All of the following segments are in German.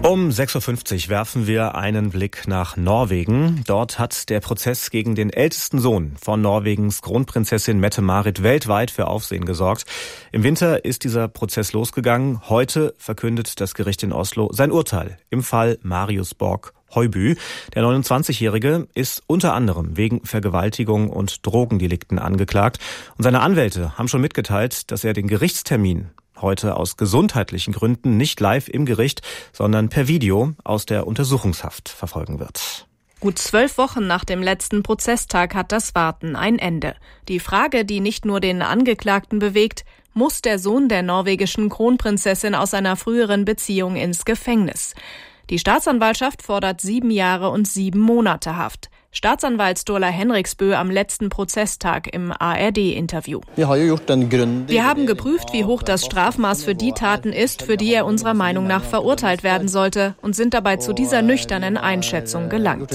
Um 6.50 Uhr werfen wir einen Blick nach Norwegen. Dort hat der Prozess gegen den ältesten Sohn von Norwegens Kronprinzessin Mette-Marit weltweit für Aufsehen gesorgt. Im Winter ist dieser Prozess losgegangen. Heute verkündet das Gericht in Oslo sein Urteil im Fall Marius Borg Høiby. Der 29-Jährige ist unter anderem wegen Vergewaltigung und Drogendelikten angeklagt. Und seine Anwälte haben schon mitgeteilt, dass er den Gerichtstermin heute aus gesundheitlichen Gründen nicht live im Gericht, sondern per Video aus der Untersuchungshaft verfolgen wird. Gut 12 Wochen nach dem letzten Prozesstag hat das Warten ein Ende. Die Frage, die nicht nur den Angeklagten bewegt: Muss der Sohn der norwegischen Kronprinzessin aus einer früheren Beziehung ins Gefängnis? Die Staatsanwaltschaft fordert 7 Jahre und 7 Monate Haft. Staatsanwalt Sturla Henriksbø am letzten Prozesstag im ARD-Interview. Wir haben geprüft, wie hoch das Strafmaß für die Taten ist, für die er unserer Meinung nach verurteilt werden sollte, und sind dabei zu dieser nüchternen Einschätzung gelangt.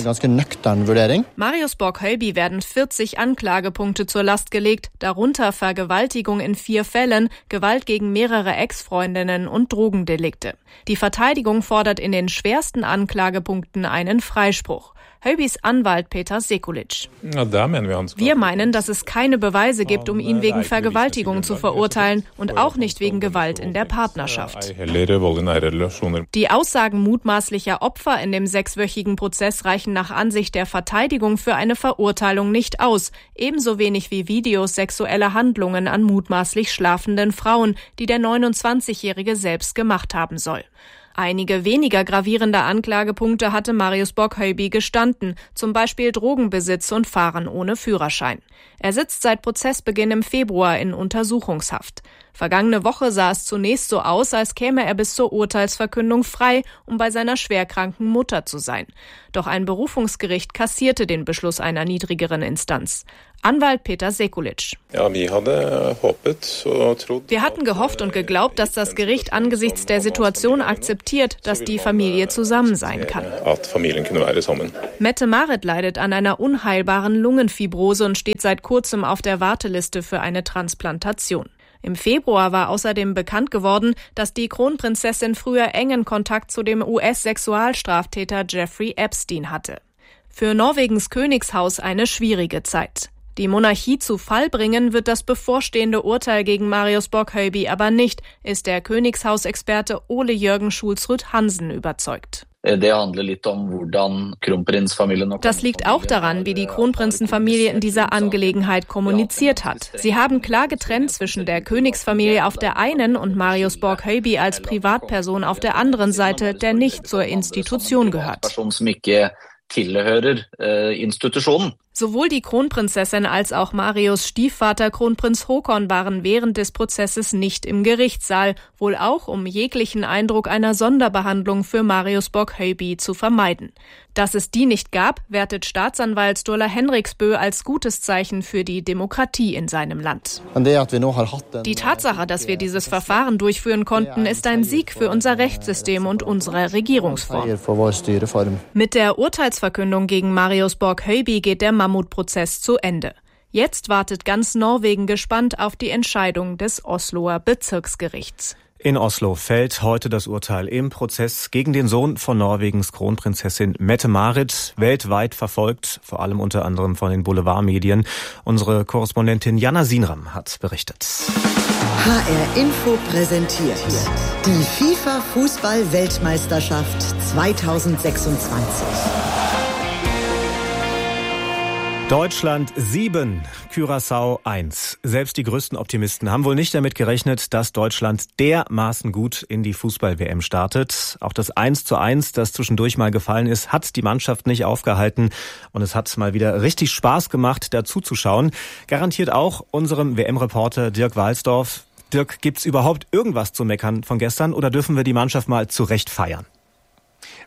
Marius Borg Høiby werden 40 Anklagepunkte zur Last gelegt, darunter Vergewaltigung in 4 Fällen, Gewalt gegen mehrere Ex-Freundinnen und Drogendelikte. Die Verteidigung fordert in den schwersten Anklagepunkten einen Freispruch. Høibys Anwalt Peter Sekulic. Wir meinen, dass es keine Beweise gibt, um ihn wegen Vergewaltigung zu verurteilen und auch nicht wegen Gewalt in der Partnerschaft. Die Aussagen mutmaßlicher Opfer in dem 6-wöchigen Prozess reichen nach Ansicht der Verteidigung für eine Verurteilung nicht aus, ebenso wenig wie Videos sexueller Handlungen an mutmaßlich schlafenden Frauen, die der 29-Jährige selbst gemacht haben soll. Einige weniger gravierende Anklagepunkte hatte Marius Borg Høiby gestanden, zum Beispiel Drogenbesitz und Fahren ohne Führerschein. Er sitzt seit Prozessbeginn im Februar in Untersuchungshaft. Vergangene Woche sah es zunächst so aus, als käme er bis zur Urteilsverkündung frei, um bei seiner schwerkranken Mutter zu sein. Doch ein Berufungsgericht kassierte den Beschluss einer niedrigeren Instanz. Anwalt Peter Sekulic. Wir hatten gehofft und geglaubt, dass das Gericht angesichts der Situation akzeptiert, dass die Familie zusammen sein kann. Mette-Marit leidet an einer unheilbaren Lungenfibrose und steht seit kurzem auf der Warteliste für eine Transplantation. Im Februar war außerdem bekannt geworden, dass die Kronprinzessin früher engen Kontakt zu dem US-Sexualstraftäter Jeffrey Epstein hatte. Für Norwegens Königshaus eine schwierige Zeit. Die Monarchie zu Fall bringen wird das bevorstehende Urteil gegen Marius Borg Høiby aber nicht, ist der Königshausexperte Ole Jørgen Schulzrud Hansen überzeugt. Das liegt auch daran, wie die Kronprinzenfamilie in dieser Angelegenheit kommuniziert hat. Sie haben klar getrennt zwischen der Königsfamilie auf der einen und Marius Borg Høiby als Privatperson auf der anderen Seite, der nicht zur Institution gehört. Sowohl die Kronprinzessin als auch Marius Stiefvater Kronprinz Håkon waren während des Prozesses nicht im Gerichtssaal, wohl auch um jeglichen Eindruck einer Sonderbehandlung für Marius Borg Høiby zu vermeiden. Dass es die nicht gab, wertet Staatsanwalt Sturla Henriksbø als gutes Zeichen für die Demokratie in seinem Land. Die Tatsache, dass wir dieses Verfahren durchführen konnten, ist ein Sieg für unser Rechtssystem und unsere Regierungsform. Mit der Urteilsverkündung gegen Marius Borg Høiby geht der Mammutprozess zu Ende. Jetzt wartet ganz Norwegen gespannt auf die Entscheidung des Osloer Bezirksgerichts. In Oslo fällt heute das Urteil im Prozess gegen den Sohn von Norwegens Kronprinzessin Mette-Marit, weltweit verfolgt, vor allem unter anderem von den Boulevardmedien. Unsere Korrespondentin Jana Sinram hat berichtet. HR Info präsentiert die FIFA-Fußball-Weltmeisterschaft 2026. Deutschland 7, Curaçao 1. Selbst die größten Optimisten haben wohl nicht damit gerechnet, dass Deutschland dermaßen gut in die Fußball-WM startet. Auch das 1:1, das zwischendurch mal gefallen ist, hat die Mannschaft nicht aufgehalten. Und es hat mal wieder richtig Spaß gemacht, dazu zu schauen. Garantiert auch unserem WM-Reporter Dirk Walsdorf. Dirk, gibt's überhaupt irgendwas zu meckern von gestern oder dürfen wir die Mannschaft mal zurecht feiern?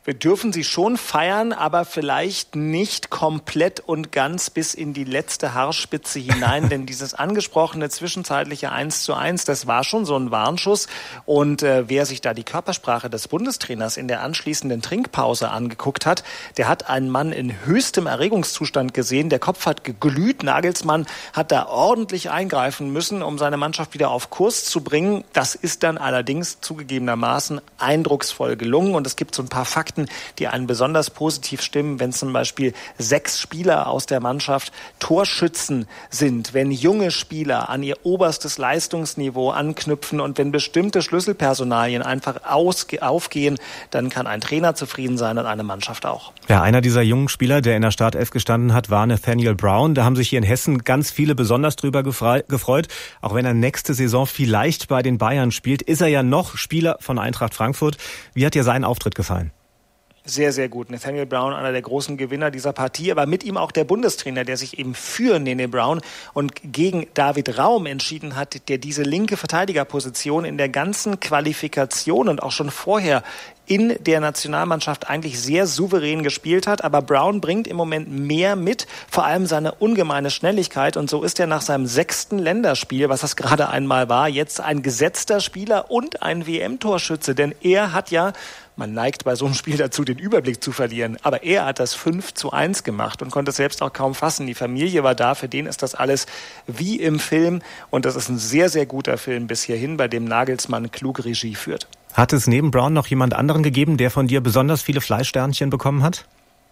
wir dürfen sie schon feiern, aber vielleicht nicht komplett und ganz bis in die letzte Haarspitze hinein, denn dieses angesprochene zwischenzeitliche 1:1, das war schon so ein Warnschuss. Und wer sich da die Körpersprache des Bundestrainers in der anschließenden Trinkpause angeguckt hat, der hat einen Mann in höchstem Erregungszustand gesehen. Der Kopf hat geglüht. Nagelsmann hat da ordentlich eingreifen müssen, um seine Mannschaft wieder auf Kurs zu bringen. Das ist dann allerdings zugegebenermaßen eindrucksvoll gelungen. Und es gibt so ein paar Fakten, die einen besonders positiv stimmen, wenn zum Beispiel 6 Spieler aus der Mannschaft Torschützen sind, wenn junge Spieler an ihr oberstes Leistungsniveau anknüpfen und wenn bestimmte Schlüsselpersonalien einfach aufgehen, dann kann ein Trainer zufrieden sein und eine Mannschaft auch. Ja, einer dieser jungen Spieler, der in der Startelf gestanden hat, war Nathaniel Brown. Da haben sich hier in Hessen ganz viele besonders drüber gefreut. Auch wenn er nächste Saison vielleicht bei den Bayern spielt, ist er ja noch Spieler von Eintracht Frankfurt. Wie hat dir sein Auftritt gefallen? Sehr, sehr gut. Nathaniel Brown, einer der großen Gewinner dieser Partie, aber mit ihm auch der Bundestrainer, der sich eben für Nene Brown und gegen David Raum entschieden hat, der diese linke Verteidigerposition in der ganzen Qualifikation und auch schon vorher in der Nationalmannschaft eigentlich sehr souverän gespielt hat. Aber Brown bringt im Moment mehr mit, vor allem seine ungemeine Schnelligkeit. Und so ist er nach seinem 6. Länderspiel, was das gerade einmal war, jetzt ein gesetzter Spieler und ein WM-Torschütze. Denn er hat ja, man neigt bei so einem Spiel dazu, den Überblick zu verlieren, aber er hat das 5:1 gemacht und konnte es selbst auch kaum fassen. Die Familie war da, für den ist das alles wie im Film. Und das ist ein sehr, sehr guter Film bis hierhin, bei dem Nagelsmann klug Regie führt. Hat es neben Brown noch jemand anderen gegeben, der von dir besonders viele Fleischsternchen bekommen hat?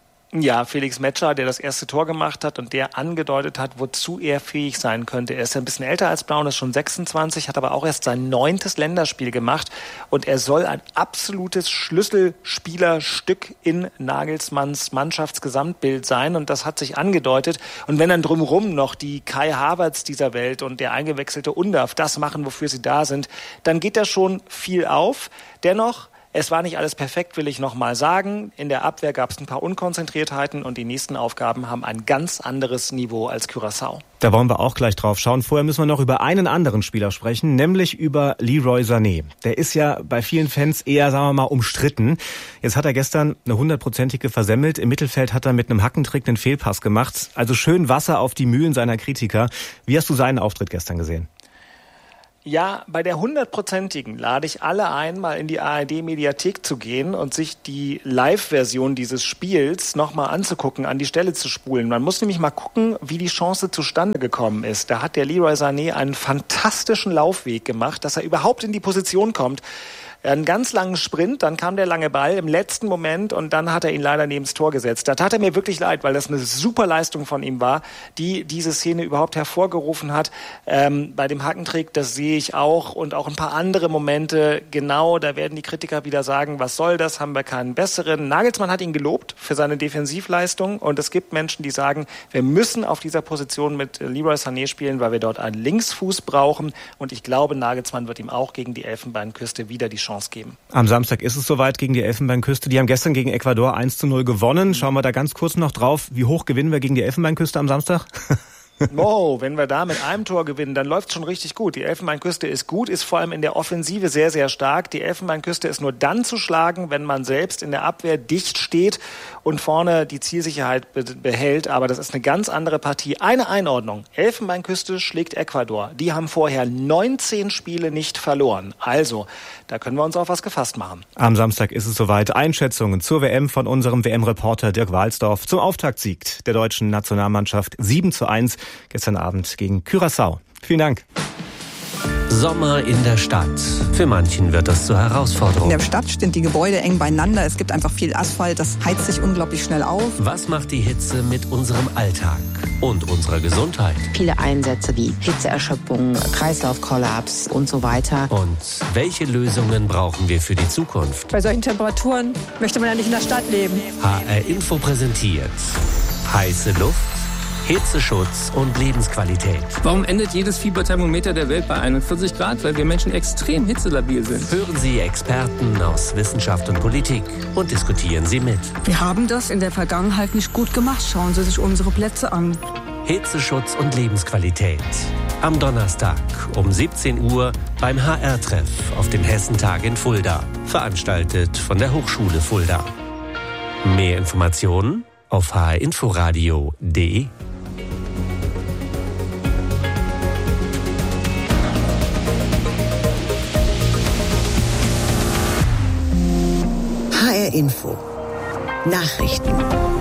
Ja, Felix Metscher, der das erste Tor gemacht hat und der angedeutet hat, wozu er fähig sein könnte. Er ist ein bisschen älter als Brown, ist schon 26, hat aber auch erst sein 9. Länderspiel gemacht und er soll ein absolutes Schlüsselspielerstück in Nagelsmanns Mannschaftsgesamtbild sein und das hat sich angedeutet. Und wenn dann drumherum noch die Kai Havertz dieser Welt und der eingewechselte Undav das machen, wofür sie da sind, dann geht da schon viel auf. Dennoch, es war nicht alles perfekt, will ich nochmal sagen. In der Abwehr gab es ein paar Unkonzentriertheiten und die nächsten Aufgaben haben ein ganz anderes Niveau als Curaçao. Da wollen wir auch gleich drauf schauen. Vorher müssen wir noch über einen anderen Spieler sprechen, nämlich über Leroy Sané. Der ist ja bei vielen Fans eher, sagen wir mal, umstritten. Jetzt hat er gestern eine 100%ige versemmelt. Im Mittelfeld hat er mit einem Hackentrick einen Fehlpass gemacht. Also schön Wasser auf die Mühlen seiner Kritiker. Wie hast du seinen Auftritt gestern gesehen? Ja, bei der 100%igen lade ich alle ein, mal in die ARD-Mediathek zu gehen und sich die Live-Version dieses Spiels nochmal anzugucken, an die Stelle zu spulen. Man muss nämlich mal gucken, wie die Chance zustande gekommen ist. Da hat der Leroy Sané einen fantastischen Laufweg gemacht, dass er überhaupt in die Position kommt. Einen ganz langen Sprint, dann kam der lange Ball im letzten Moment und dann hat er ihn leider neben das Tor gesetzt. Da tat er mir wirklich leid, weil das eine super Leistung von ihm war, die diese Szene überhaupt hervorgerufen hat. Bei dem Hackentrick, das sehe ich auch und auch ein paar andere Momente. Genau, da werden die Kritiker wieder sagen, was soll das, haben wir keinen besseren. Nagelsmann hat ihn gelobt für seine Defensivleistung und es gibt Menschen, die sagen, wir müssen auf dieser Position mit Leroy Sané spielen, weil wir dort einen Linksfuß brauchen und ich glaube, Nagelsmann wird ihm auch gegen die Elfenbeinküste wieder die Chance geben. Am Samstag ist es soweit gegen die Elfenbeinküste. Die haben gestern gegen Ecuador 1:0 gewonnen. Schauen wir da ganz kurz noch drauf. Wie hoch gewinnen wir gegen die Elfenbeinküste am Samstag? Wenn wir da mit einem Tor gewinnen, dann läuft es schon richtig gut. Die Elfenbeinküste ist gut, ist vor allem in der Offensive sehr, sehr stark. Die Elfenbeinküste ist nur dann zu schlagen, wenn man selbst in der Abwehr dicht steht und vorne die Zielsicherheit behält. Aber das ist eine ganz andere Partie. Eine Einordnung. Elfenbeinküste schlägt Ecuador. Die haben vorher 19 Spiele nicht verloren. Also, da können wir uns auf was gefasst machen. Am Samstag ist es soweit. Einschätzungen zur WM von unserem WM-Reporter Dirk Walsdorf zum Auftaktsieg der deutschen Nationalmannschaft 7:1 gestern Abend gegen Curaçao. Vielen Dank. Sommer in der Stadt. Für manchen wird das zur Herausforderung. In der Stadt stehen die Gebäude eng beieinander. Es gibt einfach viel Asphalt. Das heizt sich unglaublich schnell auf. Was macht die Hitze mit unserem Alltag und unserer Gesundheit? Viele Einsätze wie Hitzeerschöpfung, Kreislaufkollaps und so weiter. Und welche Lösungen brauchen wir für die Zukunft? Bei solchen Temperaturen möchte man ja nicht in der Stadt leben. HR Info präsentiert heiße Luft, Hitzeschutz und Lebensqualität. Warum endet jedes Fieberthermometer der Welt bei 41 Grad? Weil wir Menschen extrem hitzelabil sind. Hören Sie Experten aus Wissenschaft und Politik und diskutieren Sie mit. Wir haben das in der Vergangenheit nicht gut gemacht. Schauen Sie sich unsere Plätze an. Hitzeschutz und Lebensqualität. Am Donnerstag um 17 Uhr beim HR-Treff auf dem Hessentag in Fulda. Veranstaltet von der Hochschule Fulda. Mehr Informationen auf hrinforadio.de. HR Info. Nachrichten.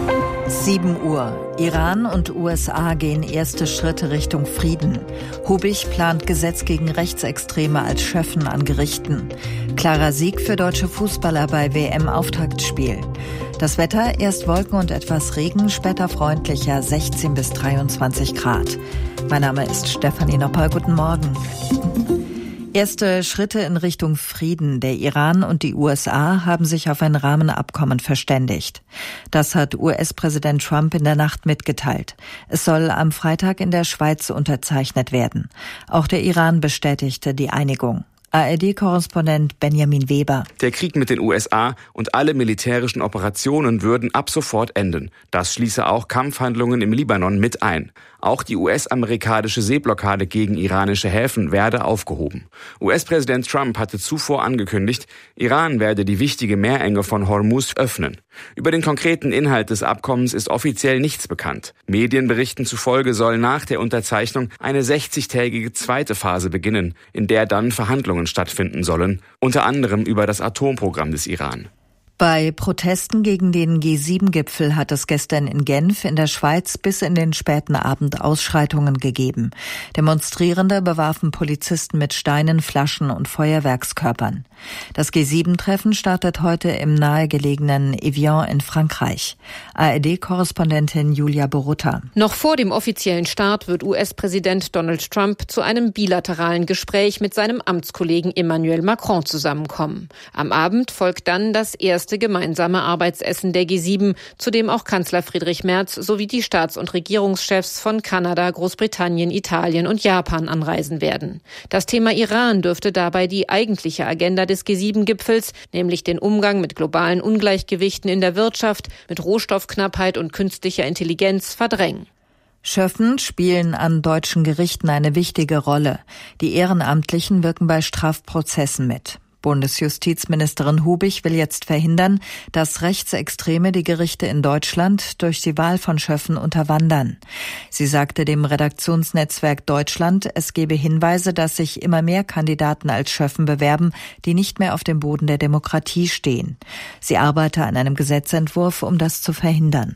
7 Uhr. Iran und USA gehen erste Schritte Richtung Frieden. Hubig plant Gesetz gegen Rechtsextreme als Schöffen an Gerichten. Klarer Sieg für deutsche Fußballer bei WM-Auftaktspiel. Das Wetter, erst Wolken und etwas Regen, später freundlicher 16 bis 23 Grad. Mein Name ist Stefanie Nopper. Guten Morgen. Erste Schritte in Richtung Frieden. Der Iran und die USA haben sich auf ein Rahmenabkommen verständigt. Das hat US-Präsident Trump in der Nacht mitgeteilt. Es soll am Freitag in der Schweiz unterzeichnet werden. Auch der Iran bestätigte die Einigung. ARD-Korrespondent Benjamin Weber. Der Krieg mit den USA und alle militärischen Operationen würden ab sofort enden. Das schließe auch Kampfhandlungen im Libanon mit ein. Auch die US-amerikanische Seeblockade gegen iranische Häfen werde aufgehoben. US-Präsident Trump hatte zuvor angekündigt, Iran werde die wichtige Meerenge von Hormuz öffnen. Über den konkreten Inhalt des Abkommens ist offiziell nichts bekannt. Medienberichten zufolge soll nach der Unterzeichnung eine 60-tägige zweite Phase beginnen, in der dann Verhandlungen stattfinden sollen, unter anderem über das Atomprogramm des Iran. Bei Protesten gegen den G7-Gipfel hat es gestern in Genf in der Schweiz bis in den späten Abend Ausschreitungen gegeben. Demonstrierende bewarfen Polizisten mit Steinen, Flaschen und Feuerwerkskörpern. Das G7-Treffen startet heute im nahegelegenen Evian in Frankreich. ARD-Korrespondentin Julia Borutta. Noch vor dem offiziellen Start wird US-Präsident Donald Trump zu einem bilateralen Gespräch mit seinem Amtskollegen Emmanuel Macron zusammenkommen. Am Abend folgt dann das erste gemeinsame Arbeitsessen der G7, zu dem auch Kanzler Friedrich Merz sowie die Staats- und Regierungschefs von Kanada, Großbritannien, Italien und Japan anreisen werden. Das Thema Iran dürfte dabei die eigentliche Agenda des G7-Gipfels, nämlich den Umgang mit globalen Ungleichgewichten in der Wirtschaft, mit Rohstoffknappheit und künstlicher Intelligenz verdrängen. Schöffen spielen an deutschen Gerichten eine wichtige Rolle. Die Ehrenamtlichen wirken bei Strafprozessen mit. Bundesjustizministerin Hubig will jetzt verhindern, dass Rechtsextreme die Gerichte in Deutschland durch die Wahl von Schöffen unterwandern. Sie sagte dem Redaktionsnetzwerk Deutschland, es gebe Hinweise, dass sich immer mehr Kandidaten als Schöffen bewerben, die nicht mehr auf dem Boden der Demokratie stehen. Sie arbeite an einem Gesetzentwurf, um das zu verhindern.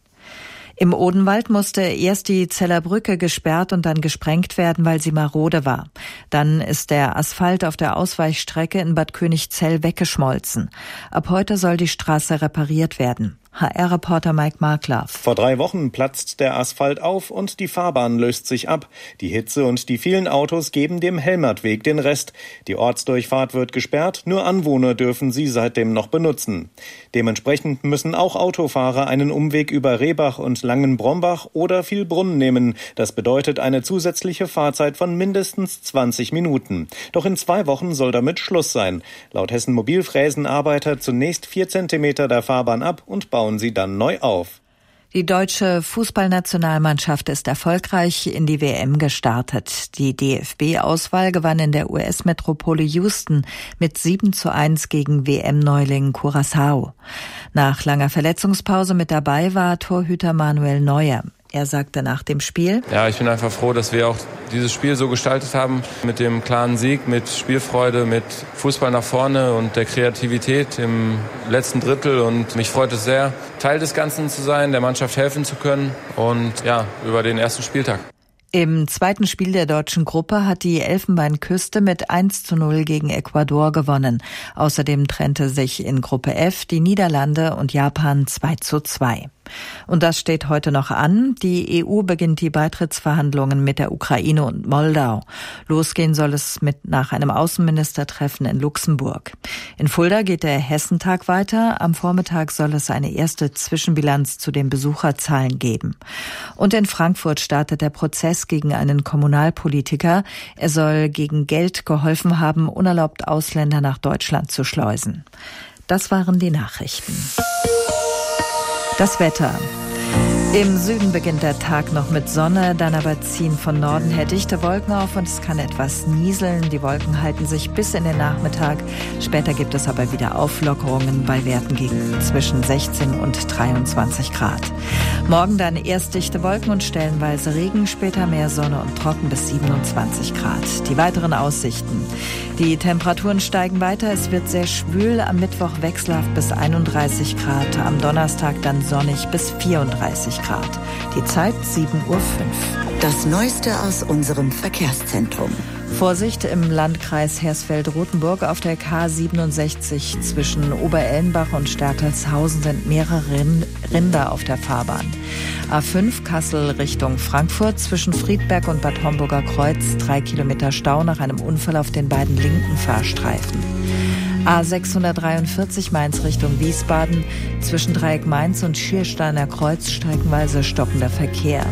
Im Odenwald musste erst die Zeller Brücke gesperrt und dann gesprengt werden, weil sie marode war. Dann ist der Asphalt auf der Ausweichstrecke in Bad Königzell weggeschmolzen. Ab heute soll die Straße repariert werden. HR-Reporter Mike Markloff. Vor 3 Wochen platzt der Asphalt auf und die Fahrbahn löst sich ab. Die Hitze und die vielen Autos geben dem Helmertweg den Rest. Die Ortsdurchfahrt wird gesperrt, nur Anwohner dürfen sie seitdem noch benutzen. Dementsprechend müssen auch Autofahrer einen Umweg über Rehbach und Langenbrombach oder Vielbrunn nehmen. Das bedeutet eine zusätzliche Fahrzeit von mindestens 20 Minuten. Doch in 2 Wochen soll damit Schluss sein. Laut Hessen Mobil fräsen Arbeiter zunächst 4 Zentimeter der Fahrbahn ab und bauen sie dann neu auf. Die deutsche Fußballnationalmannschaft ist erfolgreich in die WM gestartet. Die DFB-Auswahl gewann in der US-Metropole Houston mit 7:1 gegen WM-Neuling Curaçao. Nach langer Verletzungspause mit dabei war Torhüter Manuel Neuer. Er sagte nach dem Spiel: Ja, ich bin einfach froh, dass wir auch dieses Spiel so gestaltet haben, mit dem klaren Sieg, mit Spielfreude, mit Fußball nach vorne und der Kreativität im letzten Drittel. Und mich freut es sehr, Teil des Ganzen zu sein, der Mannschaft helfen zu können und ja, über den ersten Spieltag. Im zweiten Spiel der deutschen Gruppe hat die Elfenbeinküste mit 1:0 gegen Ecuador gewonnen. Außerdem trennte sich in Gruppe F die Niederlande und Japan 2:2. Und das steht heute noch an. Die EU beginnt die Beitrittsverhandlungen mit der Ukraine und Moldau. Losgehen soll es nach einem Außenministertreffen in Luxemburg. In Fulda geht der Hessentag weiter. Am Vormittag soll es eine erste Zwischenbilanz zu den Besucherzahlen geben. Und in Frankfurt startet der Prozess gegen einen Kommunalpolitiker. Er soll gegen Geld geholfen haben, unerlaubt Ausländer nach Deutschland zu schleusen. Das waren die Nachrichten. Das Wetter. Im Süden beginnt der Tag noch mit Sonne, dann aber ziehen von Norden her dichte Wolken auf und es kann etwas nieseln. Die Wolken halten sich bis in den Nachmittag. Später gibt es aber wieder Auflockerungen bei Werten gegen zwischen 16 und 23 Grad. Morgen dann erst dichte Wolken und stellenweise Regen, später mehr Sonne und trocken bis 27 Grad. Die weiteren Aussichten. Die Temperaturen steigen weiter, es wird sehr schwül, am Mittwoch wechselhaft bis 31 Grad, am Donnerstag dann sonnig bis 34 Grad. Die Zeit 7:05 Uhr. Das Neueste aus unserem Verkehrszentrum. Vorsicht im Landkreis Hersfeld-Rotenburg auf der K67 zwischen Oberellenbach und Stertelshausen sind mehrere Rinder auf der Fahrbahn. A5 Kassel Richtung Frankfurt zwischen Friedberg und Bad Homburger Kreuz 3 Kilometer Stau nach einem Unfall auf den beiden linken Fahrstreifen. A643 Mainz Richtung Wiesbaden zwischen Dreieck Mainz und Schiersteiner Kreuz streckenweise stockender Verkehr.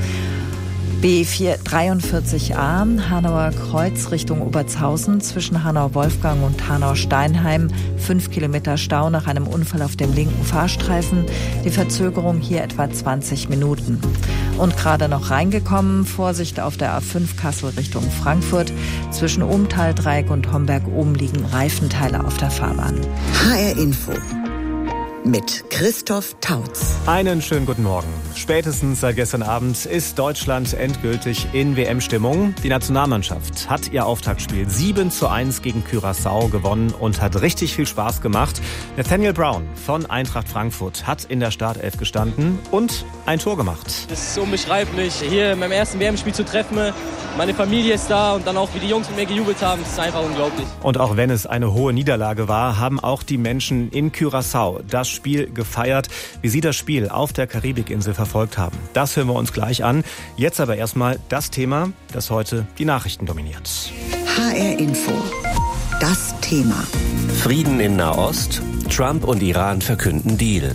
B443a Hanauer Kreuz Richtung Obertshausen zwischen Hanau-Wolfgang und Hanau-Steinheim 5 Kilometer Stau nach einem Unfall auf dem linken Fahrstreifen. Die Verzögerung hier etwa 20 Minuten. Und gerade noch reingekommen, Vorsicht auf der A5 Kassel Richtung Frankfurt. Zwischen Ohmtal-Dreieck und Homberg-Oben liegen Reifenteile auf der Fahrbahn. HR Info mit Christoph Tautz. Einen schönen guten Morgen. Spätestens seit gestern Abend ist Deutschland endgültig in WM-Stimmung. Die Nationalmannschaft hat ihr Auftaktspiel 7:1 gegen Curaçao gewonnen und hat richtig viel Spaß gemacht. Nathaniel Brown von Eintracht Frankfurt hat in der Startelf gestanden und ein Tor gemacht. Es ist unbeschreiblich, hier in meinem ersten WM-Spiel zu treffen. Meine Familie ist da und dann auch, wie die Jungs mit mir gejubelt haben, das ist einfach unglaublich. Und auch wenn es eine hohe Niederlage war, haben auch die Menschen in Curaçao das Spiel gefeiert. Wie sie das Spiel auf der Karibikinsel verfolgt haben, das hören wir uns gleich an. Jetzt aber erstmal das Thema, das heute die Nachrichten dominiert. HR Info. Das Thema. Frieden in Nahost. Trump und Iran verkünden Deal.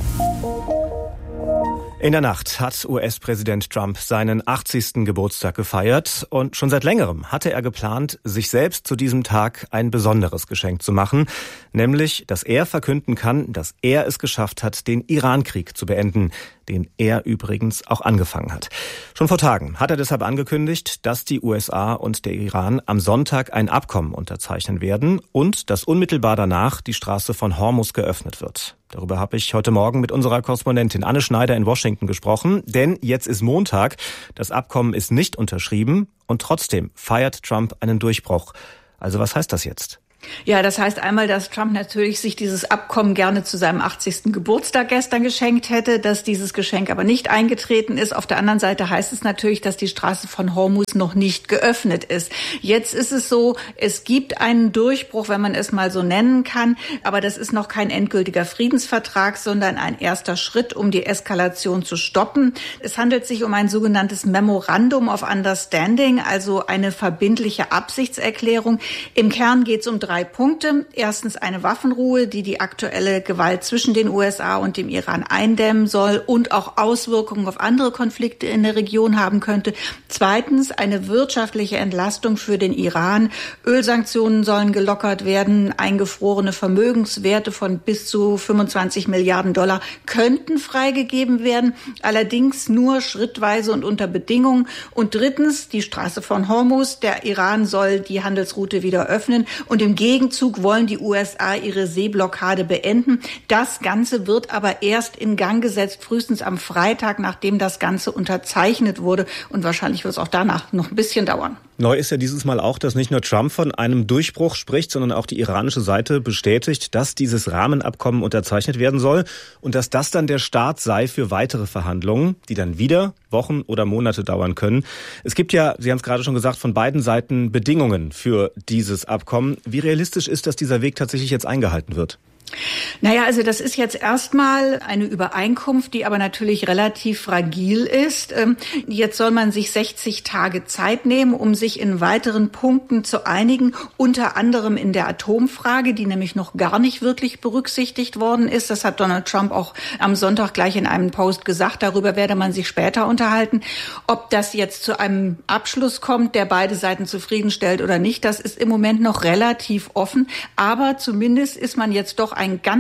In der Nacht hat US-Präsident Trump seinen 80. Geburtstag gefeiert und schon seit längerem hatte er geplant, sich selbst zu diesem Tag ein besonderes Geschenk zu machen, nämlich, dass er verkünden kann, dass er es geschafft hat, den Iran-Krieg zu beenden, den er übrigens auch angefangen hat. Schon vor Tagen hat er deshalb angekündigt, dass die USA und der Iran am Sonntag ein Abkommen unterzeichnen werden und dass unmittelbar danach die Straße von Hormuz geöffnet wird. Darüber habe ich heute Morgen mit unserer Korrespondentin Anne Schneider in Washington gesprochen, denn jetzt ist Montag, das Abkommen ist nicht unterschrieben und trotzdem feiert Trump einen Durchbruch. Also was heißt das jetzt? Ja, das heißt einmal, dass Trump natürlich sich dieses Abkommen gerne zu seinem 80. Geburtstag gestern geschenkt hätte, dass dieses Geschenk aber nicht eingetreten ist. Auf der anderen Seite heißt es natürlich, dass die Straße von Hormuz noch nicht geöffnet ist. Jetzt ist es so, es gibt einen Durchbruch, wenn man es mal so nennen kann, aber das ist noch kein endgültiger Friedensvertrag, sondern ein erster Schritt, um die Eskalation zu stoppen. Es handelt sich um ein sogenanntes Memorandum of Understanding, also eine verbindliche Absichtserklärung. Im Kern geht es um 3 Punkte. Erstens eine Waffenruhe, die die aktuelle Gewalt zwischen den USA und dem Iran eindämmen soll und auch Auswirkungen auf andere Konflikte in der Region haben könnte. Zweitens eine wirtschaftliche Entlastung für den Iran. Ölsanktionen sollen gelockert werden. Eingefrorene Vermögenswerte von bis zu 25 Milliarden Dollar könnten freigegeben werden. Allerdings nur schrittweise und unter Bedingungen. Und drittens die Straße von Hormuz. Der Iran soll die Handelsroute wieder öffnen und im Gegenzug wollen die USA ihre Seeblockade beenden. Das Ganze wird aber erst in Gang gesetzt, frühestens am Freitag, nachdem das Ganze unterzeichnet wurde. Und wahrscheinlich wird es auch danach noch ein bisschen dauern. Neu ist ja dieses Mal auch, dass nicht nur Trump von einem Durchbruch spricht, sondern auch die iranische Seite bestätigt, dass dieses Rahmenabkommen unterzeichnet werden soll und dass das dann der Start sei für weitere Verhandlungen, die dann wieder Wochen oder Monate dauern können. Es gibt ja, Sie haben es gerade schon gesagt, von beiden Seiten Bedingungen für dieses Abkommen. Wie realistisch ist, dass dieser Weg tatsächlich jetzt eingehalten wird? Naja, also das ist jetzt erstmal eine Übereinkunft, die aber natürlich relativ fragil ist. Jetzt soll man sich 60 Tage Zeit nehmen, um sich in weiteren Punkten zu einigen, unter anderem in der Atomfrage, die nämlich noch gar nicht wirklich berücksichtigt worden ist. Das hat Donald Trump auch am Sonntag gleich in einem Post gesagt. Darüber werde man sich später unterhalten. Ob das jetzt zu einem Abschluss kommt, der beide Seiten zufriedenstellt oder nicht, das ist im Moment noch relativ offen. Aber zumindest ist man jetzt doch einen ganz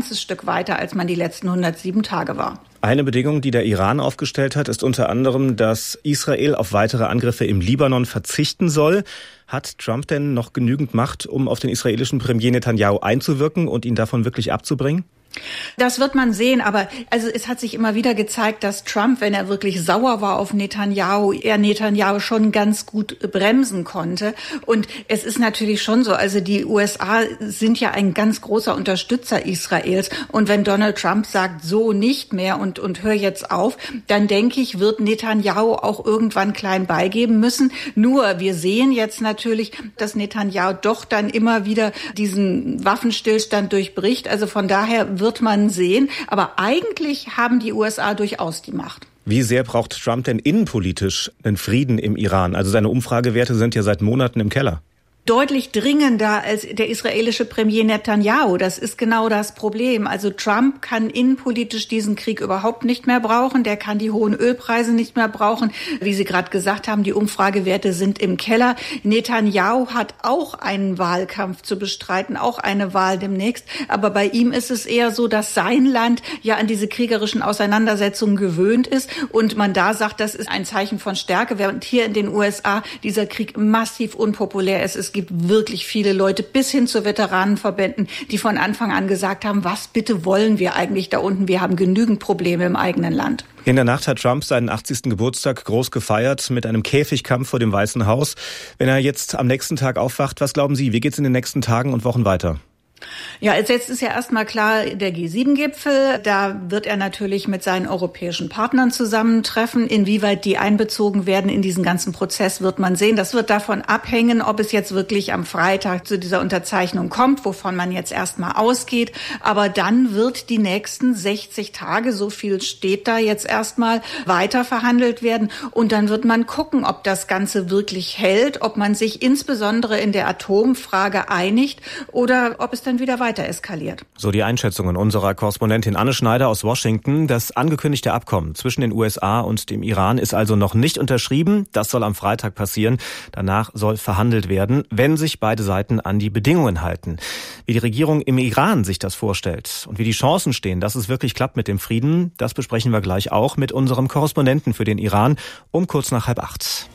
ganzes Stück weiter, als man die letzten 107 Tage war. Eine Bedingung, die der Iran aufgestellt hat, ist unter anderem, dass Israel auf weitere Angriffe im Libanon verzichten soll. Hat Trump denn noch genügend Macht, um auf den israelischen Premier Netanyahu einzuwirken und ihn davon wirklich abzubringen? Das wird man sehen, aber es hat sich immer wieder gezeigt, dass Trump, wenn er wirklich sauer war auf Netanyahu, er Netanyahu schon ganz gut bremsen konnte. Und es ist natürlich schon so, also die USA sind ja ein ganz großer Unterstützer Israels. Und wenn Donald Trump sagt, so nicht mehr und hör jetzt auf, dann denke ich, wird Netanyahu auch irgendwann klein beigeben müssen. Nur wir sehen jetzt natürlich, dass Netanyahu doch dann immer wieder diesen Waffenstillstand durchbricht. Also von daher wird man sehen. Aber eigentlich haben die USA durchaus die Macht. Wie sehr braucht Trump denn innenpolitisch einen Frieden im Iran? Also seine Umfragewerte sind ja seit Monaten im Keller. Deutlich dringender als der israelische Premier Netanyahu. Das ist genau das Problem. Also Trump kann innenpolitisch diesen Krieg überhaupt nicht mehr brauchen. Der kann die hohen Ölpreise nicht mehr brauchen. Wie Sie gerade gesagt haben, die Umfragewerte sind im Keller. Netanyahu hat auch einen Wahlkampf zu bestreiten, auch eine Wahl demnächst. Aber bei ihm ist es eher so, dass sein Land ja an diese kriegerischen Auseinandersetzungen gewöhnt ist und man da sagt, das ist ein Zeichen von Stärke, während hier in den USA dieser Krieg massiv unpopulär ist. Es gibt wirklich viele Leute bis hin zu Veteranenverbänden, die von Anfang an gesagt haben, was bitte wollen wir eigentlich da unten? Wir haben genügend Probleme im eigenen Land. In der Nacht hat Trump seinen 80. Geburtstag groß gefeiert mit einem Käfigkampf vor dem Weißen Haus. Wenn er jetzt am nächsten Tag aufwacht, was glauben Sie, wie geht's in den nächsten Tagen und Wochen weiter? Ja, jetzt ist ja erstmal klar, der G7-Gipfel, da wird er natürlich mit seinen europäischen Partnern zusammentreffen. Inwieweit die einbezogen werden in diesen ganzen Prozess, wird man sehen. Das wird davon abhängen, ob es jetzt wirklich am Freitag zu dieser Unterzeichnung kommt, wovon man jetzt erstmal ausgeht. Aber dann wird die nächsten 60 Tage, so viel steht da jetzt erstmal, weiter verhandelt werden. Und dann wird man gucken, ob das Ganze wirklich hält, ob man sich insbesondere in der Atomfrage einigt oder ob es dann wieder weiter eskaliert. So die Einschätzungen unserer Korrespondentin Anne Schneider aus Washington. Das angekündigte Abkommen zwischen den USA und dem Iran ist also noch nicht unterschrieben. Das soll am Freitag passieren. Danach soll verhandelt werden, wenn sich beide Seiten an die Bedingungen halten. Wie die Regierung im Iran sich das vorstellt und wie die Chancen stehen, dass es wirklich klappt mit dem Frieden, das besprechen wir gleich auch mit unserem Korrespondenten für den Iran um kurz nach 7:30.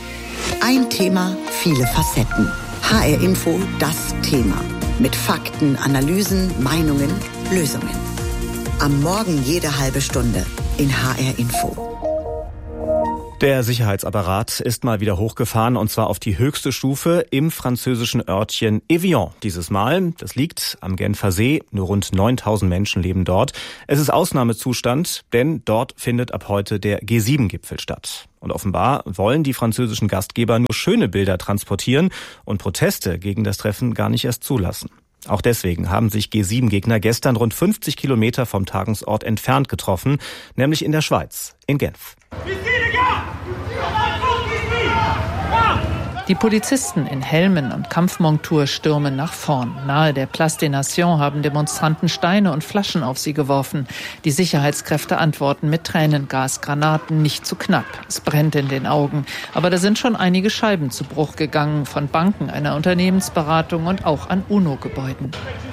Ein Thema, viele Facetten. HR Info, das Thema. Mit Fakten, Analysen, Meinungen, Lösungen. Am Morgen jede halbe Stunde in HR Info. Der Sicherheitsapparat ist mal wieder hochgefahren und zwar auf die höchste Stufe im französischen Örtchen Evian dieses Mal. Das liegt am Genfer See, nur rund 9000 Menschen leben dort. Es ist Ausnahmezustand, denn dort findet ab heute der G7-Gipfel statt. Und offenbar wollen die französischen Gastgeber nur schöne Bilder transportieren und Proteste gegen das Treffen gar nicht erst zulassen. Auch deswegen haben sich G7-Gegner gestern rund 50 Kilometer vom Tagungsort entfernt getroffen, nämlich in der Schweiz, in Genf. Die Polizisten in Helmen und Kampfmontur stürmen nach vorn. Nahe der Place des Nations haben Demonstranten Steine und Flaschen auf sie geworfen. Die Sicherheitskräfte antworten mit Tränengas, Granaten, nicht zu knapp. Es brennt in den Augen. Aber da sind schon einige Scheiben zu Bruch gegangen, von Banken, einer Unternehmensberatung und auch an UNO-Gebäuden.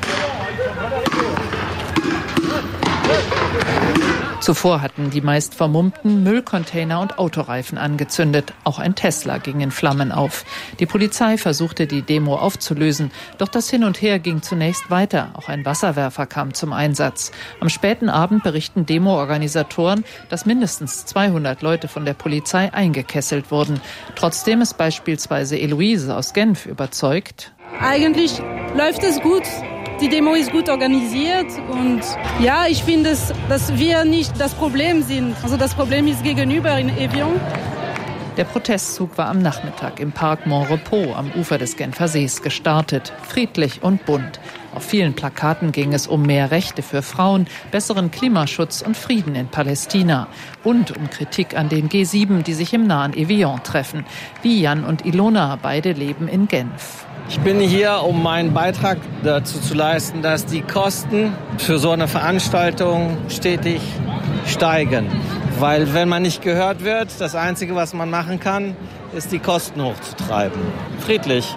Zuvor hatten die meist Vermummten Müllcontainer und Autoreifen angezündet. Auch ein Tesla ging in Flammen auf. Die Polizei versuchte, die Demo aufzulösen. Doch das Hin und Her ging zunächst weiter. Auch ein Wasserwerfer kam zum Einsatz. Am späten Abend berichten Demo-Organisatoren, dass mindestens 200 Leute von der Polizei eingekesselt wurden. Trotzdem ist beispielsweise Eloise aus Genf überzeugt. Eigentlich läuft es gut. Die Demo ist gut organisiert und ja, ich finde, dass wir nicht das Problem sind. Also das Problem ist gegenüber in Evian. Der Protestzug war am Nachmittag im Park Montrepos am Ufer des Genfer Sees gestartet. Friedlich und bunt. Auf vielen Plakaten ging es um mehr Rechte für Frauen, besseren Klimaschutz und Frieden in Palästina. Und um Kritik an den G7, die sich im nahen Evian treffen. Wie Jan und Ilona, beide leben in Genf. Ich bin hier, um meinen Beitrag dazu zu leisten, dass die Kosten für so eine Veranstaltung stetig steigen. Weil wenn man nicht gehört wird, das Einzige, was man machen kann, ist, die Kosten hochzutreiben. Friedlich.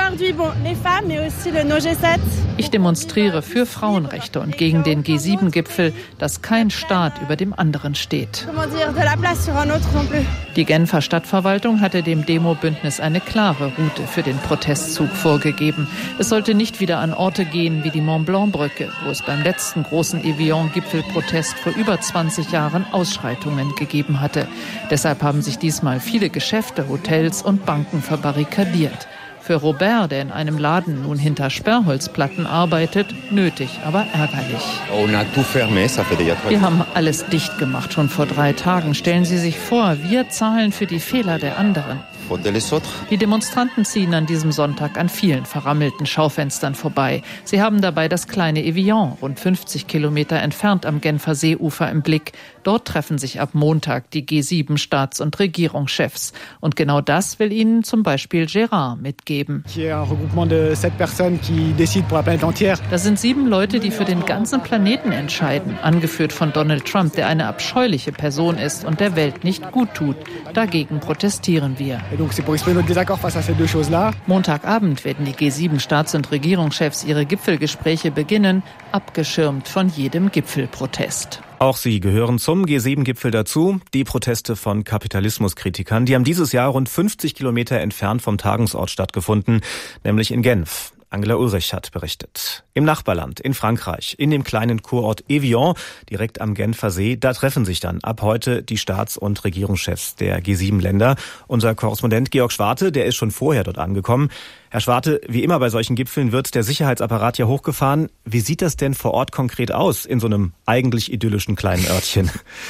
Ich demonstriere für Frauenrechte und gegen den G7-Gipfel, dass kein Staat über dem anderen steht. Die Genfer Stadtverwaltung hatte dem Demo-Bündnis eine klare Route für den Protestzug vorgegeben. Es sollte nicht wieder an Orte gehen wie die Mont-Blanc-Brücke, wo es beim letzten großen Evian-Gipfelprotest vor über 20 Jahren Ausschreitungen gegeben hatte. Deshalb haben sich diesmal viele Geschäfte, Hotels und Banken verbarrikadiert. Für Robert, der in einem Laden nun hinter Sperrholzplatten arbeitet, nötig, aber ärgerlich. Wir haben alles dicht gemacht, schon vor 3 Tagen. Stellen Sie sich vor, wir zahlen für die Fehler der anderen. Die Demonstranten ziehen an diesem Sonntag an vielen verrammelten Schaufenstern vorbei. Sie haben dabei das kleine Evian, rund 50 Kilometer entfernt am Genfer Seeufer, im Blick. Dort treffen sich ab Montag die G7-Staats- und Regierungschefs. Und genau das will ihnen zum Beispiel Gérard mitgeben. Das sind 7 Leute, die für den ganzen Planeten entscheiden, angeführt von Donald Trump, der eine abscheuliche Person ist und der Welt nicht gut tut. Dagegen protestieren wir. Montagabend werden die G7-Staats- und Regierungschefs ihre Gipfelgespräche beginnen, abgeschirmt von jedem Gipfelprotest. Auch sie gehören zum G7-Gipfel dazu, die Proteste von Kapitalismuskritikern. Die haben dieses Jahr rund 50 Kilometer entfernt vom Tagungsort stattgefunden, nämlich in Genf. Angela Ulrich hat berichtet. Im Nachbarland, in Frankreich, in dem kleinen Kurort Evian, direkt am Genfer See, da treffen sich dann ab heute die Staats- und Regierungschefs der G7-Länder. Unser Korrespondent Georg Schwarte, der ist schon vorher dort angekommen. Herr Schwarte, wie immer bei solchen Gipfeln wird der Sicherheitsapparat ja hochgefahren. Wie sieht das denn vor Ort konkret aus, in so einem eigentlich idyllischen kleinen Örtchen?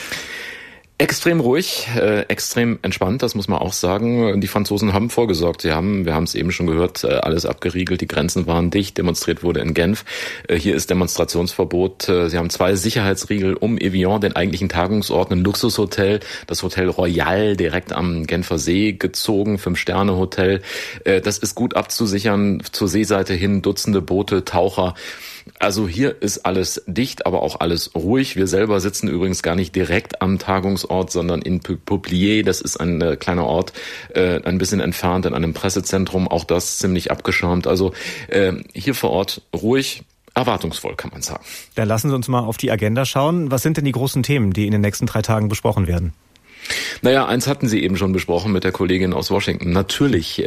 Extrem ruhig, extrem entspannt, das muss man auch sagen. Die Franzosen haben vorgesorgt. Wir haben es eben schon gehört, alles abgeriegelt, die Grenzen waren dicht, demonstriert wurde in Genf. Hier ist Demonstrationsverbot. Sie haben 2 Sicherheitsriegel um Evian, den eigentlichen Tagungsort, ein Luxushotel, das Hotel Royal, direkt am Genfer See gezogen, 5-Sterne-Hotel. Das ist gut abzusichern, zur Seeseite hin Dutzende Boote, Taucher. Also hier ist alles dicht, aber auch alles ruhig. Wir selber sitzen übrigens gar nicht direkt am Tagungsort, sondern in Poupliers. Das ist ein kleiner Ort, ein bisschen entfernt in einem Pressezentrum. Auch das ziemlich abgeschirmt. Also hier vor Ort ruhig, erwartungsvoll, kann man sagen. Dann lassen Sie uns mal auf die Agenda schauen. Was sind denn die großen Themen, die in den nächsten 3 Tagen besprochen werden? Naja, eins hatten Sie eben schon besprochen mit der Kollegin aus Washington. Natürlich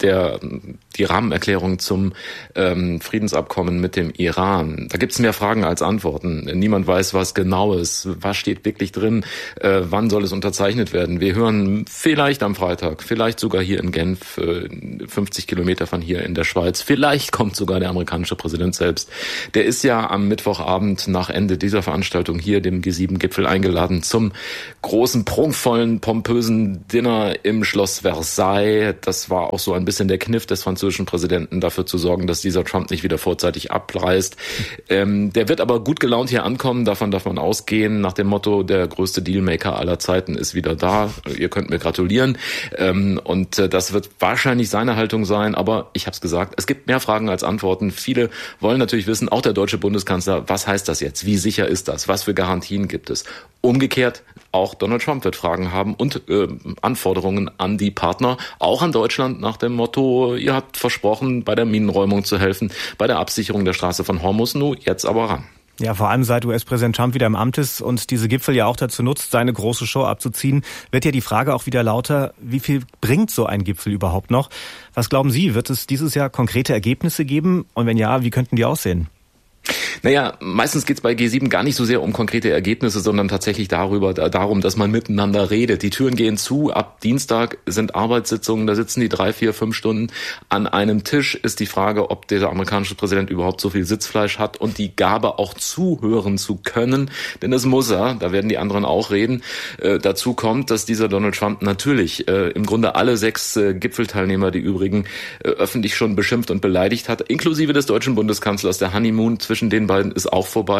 die Rahmenerklärung zum Friedensabkommen mit dem Iran. Da gibt's mehr Fragen als Antworten. Niemand weiß, was genau ist. Was steht wirklich drin? Wann soll es unterzeichnet werden? Wir hören vielleicht am Freitag, vielleicht sogar hier in Genf, 50 Kilometer von hier in der Schweiz. Vielleicht kommt sogar der amerikanische Präsident selbst. Der ist ja am Mittwochabend nach Ende dieser Veranstaltung hier, dem G7-Gipfel, eingeladen zum großen, prunkvollen, pompösen Dinner im Schloss Versailles. Das war auch so ein bisschen der Kniff des französischen Präsidenten, dafür zu sorgen, dass dieser Trump nicht wieder vorzeitig abreist. Der wird aber gut gelaunt hier ankommen, davon darf man ausgehen, nach dem Motto, der größte Dealmaker aller Zeiten ist wieder da. Ihr könnt mir gratulieren. Und das wird wahrscheinlich seine Haltung sein, aber ich habe es gesagt, es gibt mehr Fragen als Antworten. Viele wollen natürlich wissen, auch der deutsche Bundeskanzler, was heißt das jetzt? Wie sicher ist das? Was für Garantien gibt es? Umgekehrt, auch Donald Trump wird Fragen haben und Anforderungen an die Partner, auch an Deutschland nach dem Motto, ihr habt versprochen, bei der Minenräumung zu helfen, bei der Absicherung der Straße von Hormuz, nun jetzt aber ran. Ja, vor allem seit US-Präsident Trump wieder im Amt ist und diese Gipfel ja auch dazu nutzt, seine große Show abzuziehen, wird ja die Frage auch wieder lauter, wie viel bringt so ein Gipfel überhaupt noch? Was glauben Sie, wird es dieses Jahr konkrete Ergebnisse geben? Und wenn ja, wie könnten die aussehen? Naja, meistens geht's bei G7 gar nicht so sehr um konkrete Ergebnisse, sondern tatsächlich darum, dass man miteinander redet. Die Türen gehen zu, ab Dienstag sind Arbeitssitzungen, da sitzen die 3, 4, 5 Stunden an einem Tisch. Ist die Frage, ob der amerikanische Präsident überhaupt so viel Sitzfleisch hat und die Gabe auch zuhören zu können, denn das muss er, da werden die anderen auch reden. Dazu kommt, dass dieser Donald Trump natürlich im Grunde alle 6 Gipfelteilnehmer, die übrigen, öffentlich schon beschimpft und beleidigt hat, inklusive des deutschen Bundeskanzlers. Der Honeymoon zwischen den beiden ist auch vorbei.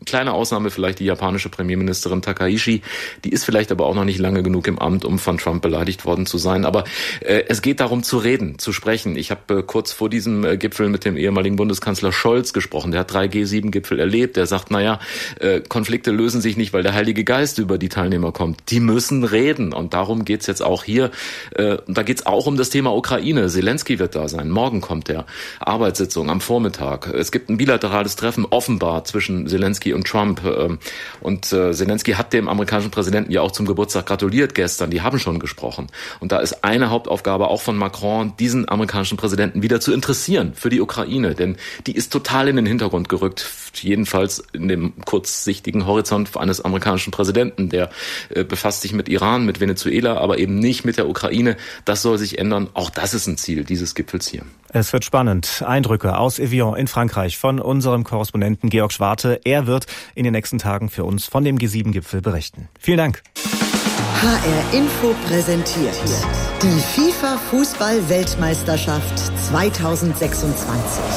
Kleine Ausnahme vielleicht die japanische Premierministerin Takaishi. Die ist vielleicht aber auch noch nicht lange genug im Amt, um von Trump beleidigt worden zu sein. Aber es geht darum zu reden, zu sprechen. Ich habe kurz vor diesem Gipfel mit dem ehemaligen Bundeskanzler Scholz gesprochen. Der hat 3 G7-Gipfel erlebt. Der sagt, Konflikte lösen sich nicht, weil der Heilige Geist über die Teilnehmer kommt. Die müssen reden. Und darum geht's jetzt auch hier. Da geht's auch um das Thema Ukraine. Zelensky wird da sein. Morgen kommt der. Arbeitssitzung am Vormittag. Es gibt ein bilaterales Treffen offenbar zwischen Zelensky und Trump. Und Zelensky hat dem amerikanischen Präsidenten ja auch zum Geburtstag gratuliert gestern. Die haben schon gesprochen. Und da ist eine Hauptaufgabe auch von Macron, diesen amerikanischen Präsidenten wieder zu interessieren für die Ukraine. Denn die ist total in den Hintergrund gerückt. Jedenfalls in dem kurzsichtigen Horizont eines amerikanischen Präsidenten. Der befasst sich mit Iran, mit Venezuela, aber eben nicht mit der Ukraine. Das soll sich ändern. Auch das ist ein Ziel dieses Gipfels hier. Es wird spannend. Eindrücke aus Evian in Frankreich von unserem Korrespondenten Georg Schwarte. Er wird in den nächsten Tagen für uns von dem G7-Gipfel berichten. Vielen Dank. HR Info präsentiert die FIFA-Fußball-Weltmeisterschaft 2026.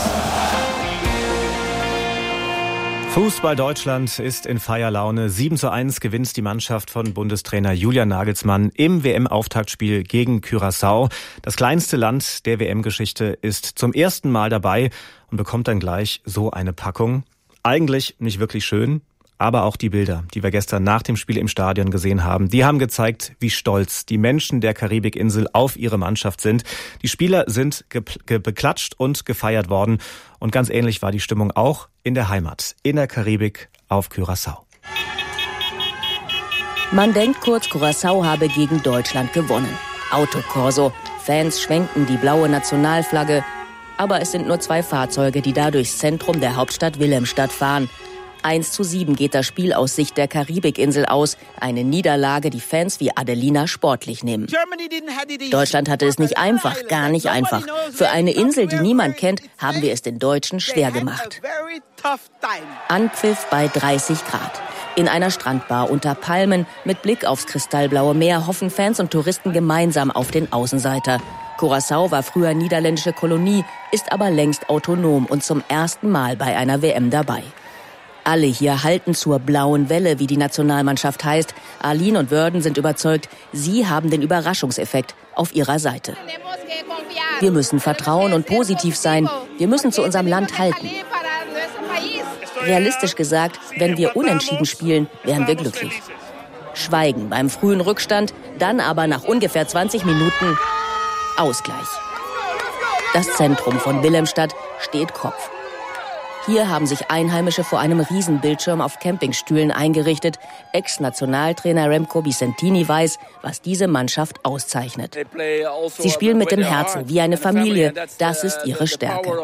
Fußball Deutschland ist in Feierlaune. 7:1 gewinnt die Mannschaft von Bundestrainer Julian Nagelsmann im WM-Auftaktspiel gegen Curaçao. Das kleinste Land der WM-Geschichte ist zum ersten Mal dabei und bekommt dann gleich so eine Packung. Eigentlich nicht wirklich schön, aber auch die Bilder, die wir gestern nach dem Spiel im Stadion gesehen haben, die haben gezeigt, wie stolz die Menschen der Karibikinsel auf ihre Mannschaft sind. Die Spieler sind beklatscht und gefeiert worden. Und ganz ähnlich war die Stimmung auch in der Heimat, in der Karibik auf Curaçao. Man denkt kurz, Curaçao habe gegen Deutschland gewonnen. Autokorso, Fans schwenken die blaue Nationalflagge. Aber es sind nur 2 Fahrzeuge, die da durchs Zentrum der Hauptstadt Wilhelmstadt fahren. 1:7 geht das Spiel aus Sicht der Karibikinsel aus. Eine Niederlage, die Fans wie Adelina sportlich nehmen. Deutschland hatte es nicht einfach, gar nicht einfach. Für eine Insel, die niemand kennt, haben wir es den Deutschen schwer gemacht. Anpfiff bei 30 Grad. In einer Strandbar unter Palmen mit Blick aufs kristallblaue Meer hoffen Fans und Touristen gemeinsam auf den Außenseiter. Curaçao war früher niederländische Kolonie, ist aber längst autonom und zum ersten Mal bei einer WM dabei. Alle hier halten zur blauen Welle, wie die Nationalmannschaft heißt. Arlene und Wörden sind überzeugt, sie haben den Überraschungseffekt auf ihrer Seite. Wir müssen vertrauen und positiv sein. Wir müssen zu unserem Land halten. Realistisch gesagt, wenn wir unentschieden spielen, wären wir glücklich. Schweigen beim frühen Rückstand, dann aber nach ungefähr 20 Minuten Ausgleich. Das Zentrum von Wilhelmstadt steht Kopf. Hier haben sich Einheimische vor einem Riesenbildschirm auf Campingstühlen eingerichtet. Ex-Nationaltrainer Remco Vicentini weiß, was diese Mannschaft auszeichnet. Sie spielen mit dem Herzen, wie eine Familie. Das ist ihre Stärke.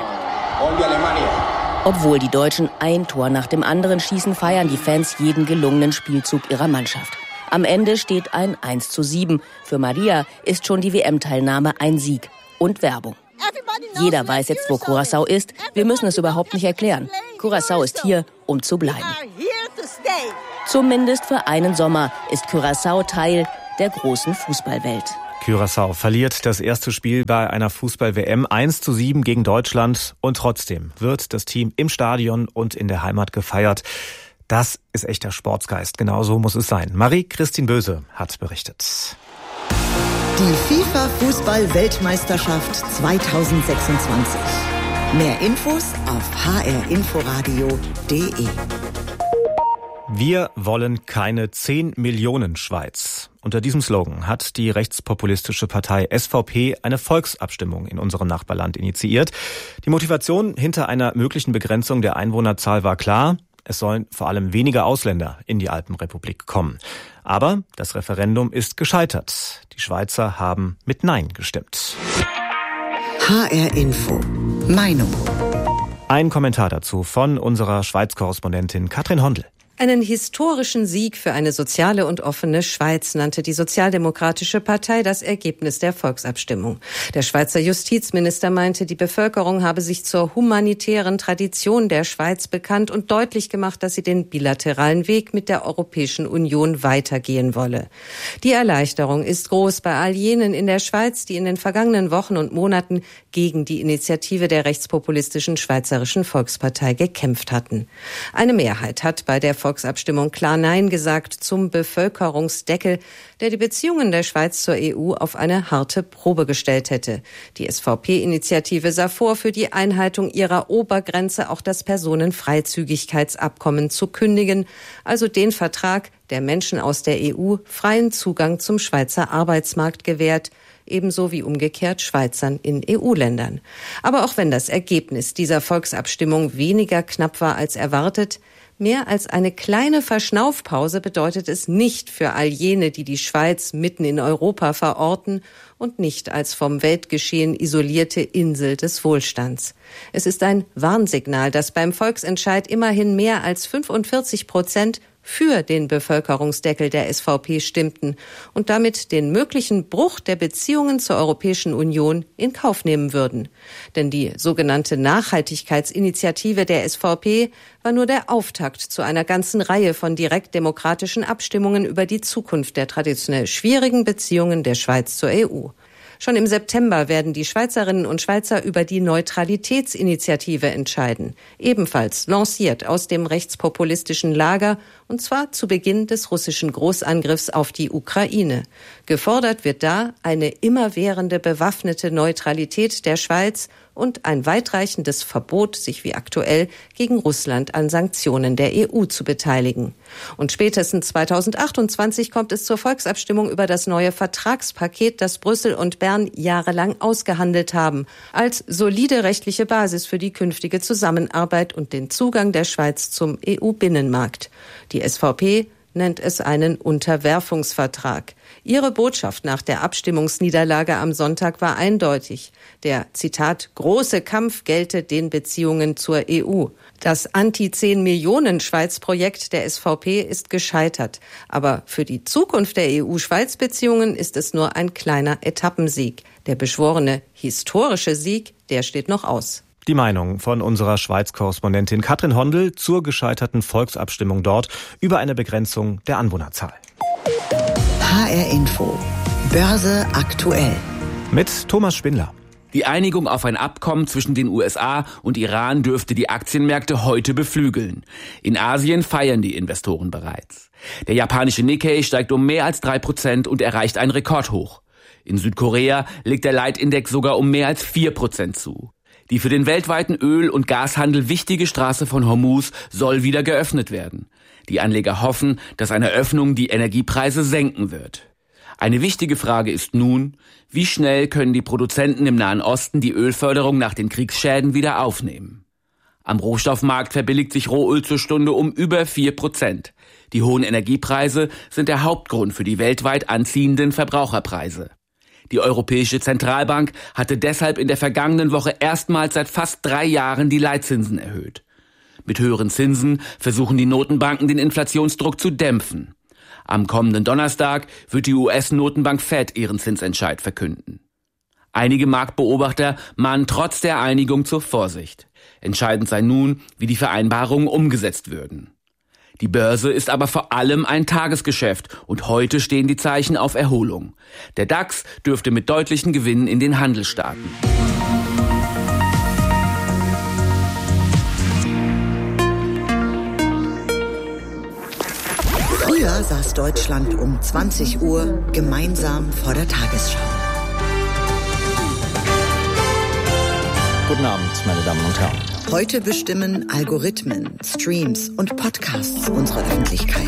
Obwohl die Deutschen ein Tor nach dem anderen schießen, feiern die Fans jeden gelungenen Spielzug ihrer Mannschaft. Am Ende steht ein 1:7. Für Maria ist schon die WM-Teilnahme ein Sieg und Werbung. Jeder weiß jetzt, wo Curaçao ist. Wir müssen es überhaupt nicht erklären. Curaçao ist hier, um zu bleiben. Zumindest für einen Sommer ist Curaçao Teil der großen Fußballwelt. Curaçao verliert das erste Spiel bei einer Fußball-WM 1:7 gegen Deutschland. Und trotzdem wird das Team im Stadion und in der Heimat gefeiert. Das ist echter Sportsgeist. Genau so muss es sein. Marie-Christine Böse hat berichtet. Die FIFA-Fußball-Weltmeisterschaft 2026. Mehr Infos auf hrinforadio.de. Wir wollen keine 10 Millionen Schweiz. Unter diesem Slogan hat die rechtspopulistische Partei SVP eine Volksabstimmung in unserem Nachbarland initiiert. Die Motivation hinter einer möglichen Begrenzung der Einwohnerzahl war klar. Es sollen vor allem weniger Ausländer in die Alpenrepublik kommen. Aber das Referendum ist gescheitert. Die Schweizer haben mit Nein gestimmt. HR Info. Meinung. Ein Kommentar dazu von unserer Schweiz-Korrespondentin Katrin Hondel. Einen historischen Sieg für eine soziale und offene Schweiz nannte die Sozialdemokratische Partei das Ergebnis der Volksabstimmung. Der Schweizer Justizminister meinte, die Bevölkerung habe sich zur humanitären Tradition der Schweiz bekannt und deutlich gemacht, dass sie den bilateralen Weg mit der Europäischen Union weitergehen wolle. Die Erleichterung ist groß bei all jenen in der Schweiz, die in den vergangenen Wochen und Monaten gegen die Initiative der rechtspopulistischen Schweizerischen Volkspartei gekämpft hatten. Eine Mehrheit hat bei der Volksabstimmung klar Nein gesagt zum Bevölkerungsdeckel, der die Beziehungen der Schweiz zur EU auf eine harte Probe gestellt hätte. Die SVP-Initiative sah vor, für die Einhaltung ihrer Obergrenze auch das Personenfreizügigkeitsabkommen zu kündigen, also den Vertrag, der Menschen aus der EU freien Zugang zum Schweizer Arbeitsmarkt gewährt, ebenso wie umgekehrt Schweizern in EU-Ländern. Aber auch wenn das Ergebnis dieser Volksabstimmung weniger knapp war als erwartet, mehr als eine kleine Verschnaufpause bedeutet es nicht für all jene, die die Schweiz mitten in Europa verorten und nicht als vom Weltgeschehen isolierte Insel des Wohlstands. Es ist ein Warnsignal, dass beim Volksentscheid immerhin mehr als 45% für den Bevölkerungsdeckel der SVP stimmten und damit den möglichen Bruch der Beziehungen zur Europäischen Union in Kauf nehmen würden. Denn die sogenannte Nachhaltigkeitsinitiative der SVP war nur der Auftakt zu einer ganzen Reihe von direktdemokratischen Abstimmungen über die Zukunft der traditionell schwierigen Beziehungen der Schweiz zur EU. Schon im September werden die Schweizerinnen und Schweizer über die Neutralitätsinitiative entscheiden, ebenfalls lanciert aus dem rechtspopulistischen Lager, und zwar zu Beginn des russischen Großangriffs auf die Ukraine. Gefordert wird da eine immerwährende bewaffnete Neutralität der Schweiz und ein weitreichendes Verbot, sich wie aktuell gegen Russland an Sanktionen der EU zu beteiligen. Und spätestens 2028 kommt es zur Volksabstimmung über das neue Vertragspaket, das Brüssel und Bern jahrelang ausgehandelt haben, als solide rechtliche Basis für die künftige Zusammenarbeit und den Zugang der Schweiz zum EU-Binnenmarkt. Die SVP nennt es einen Unterwerfungsvertrag. Ihre Botschaft nach der Abstimmungsniederlage am Sonntag war eindeutig. Der, Zitat, große Kampf gelte den Beziehungen zur EU. Das Anti-10-Millionen-Schweiz-Projekt der SVP ist gescheitert. Aber für die Zukunft der EU-Schweiz-Beziehungen ist es nur ein kleiner Etappensieg. Der beschworene historische Sieg, der steht noch aus. Die Meinung von unserer Schweiz-Korrespondentin Katrin Hondel zur gescheiterten Volksabstimmung dort über eine Begrenzung der Anwohnerzahl. HR Info. Börse aktuell. Mit Thomas Spindler. Die Einigung auf ein Abkommen zwischen den USA und Iran dürfte die Aktienmärkte heute beflügeln. In Asien feiern die Investoren bereits. Der japanische Nikkei steigt um mehr als 3% und erreicht ein Rekordhoch. In Südkorea legt der Leitindex sogar um mehr als 4% zu. Die für den weltweiten Öl- und Gashandel wichtige Straße von Hormuz soll wieder geöffnet werden. Die Anleger hoffen, dass eine Öffnung die Energiepreise senken wird. Eine wichtige Frage ist nun, wie schnell können die Produzenten im Nahen Osten die Ölförderung nach den Kriegsschäden wieder aufnehmen? Am Rohstoffmarkt verbilligt sich Rohöl zur Stunde um über 4%. Die hohen Energiepreise sind der Hauptgrund für die weltweit anziehenden Verbraucherpreise. Die Europäische Zentralbank hatte deshalb in der vergangenen Woche erstmals seit fast 3 Jahren die Leitzinsen erhöht. Mit höheren Zinsen versuchen die Notenbanken, den Inflationsdruck zu dämpfen. Am kommenden Donnerstag wird die US-Notenbank Fed ihren Zinsentscheid verkünden. Einige Marktbeobachter mahnen trotz der Einigung zur Vorsicht. Entscheidend sei nun, wie die Vereinbarungen umgesetzt würden. Die Börse ist aber vor allem ein Tagesgeschäft und heute stehen die Zeichen auf Erholung. Der DAX dürfte mit deutlichen Gewinnen in den Handel starten. Früher saß Deutschland um 20 Uhr gemeinsam vor der Tagesschau. Guten Abend, meine Damen und Herren. Heute bestimmen Algorithmen, Streams und Podcasts unsere Öffentlichkeit.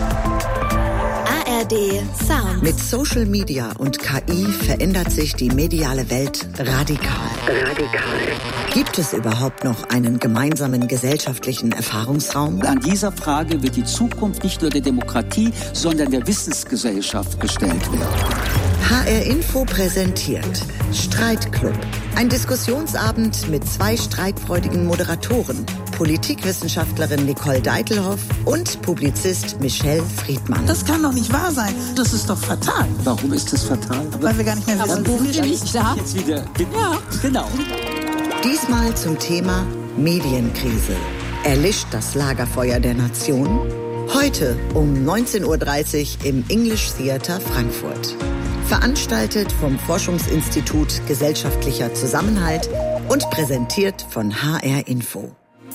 ARD Sound. Mit Social Media und KI verändert sich die mediale Welt radikal. Gibt es überhaupt noch einen gemeinsamen gesellschaftlichen Erfahrungsraum? An dieser Frage wird die Zukunft nicht nur der Demokratie, sondern der Wissensgesellschaft gestellt werden. HR Info präsentiert Streitclub. Ein Diskussionsabend mit 2 streitfreudigen Moderatoren Politikwissenschaftlerin Nicole Deitelhoff und Publizist Michelle Friedmann. Das kann doch nicht wahr sein. Das ist doch fatal. Warum ist das fatal? Weil wir gar nicht mehr wissen, wo wir nicht da. Jetzt wieder. Ja, genau. Diesmal zum Thema Medienkrise. Erlischt das Lagerfeuer der Nation? Heute um 19:30 Uhr im English Theater Frankfurt. Veranstaltet vom Forschungsinstitut Gesellschaftlicher Zusammenhalt und präsentiert von HR Info.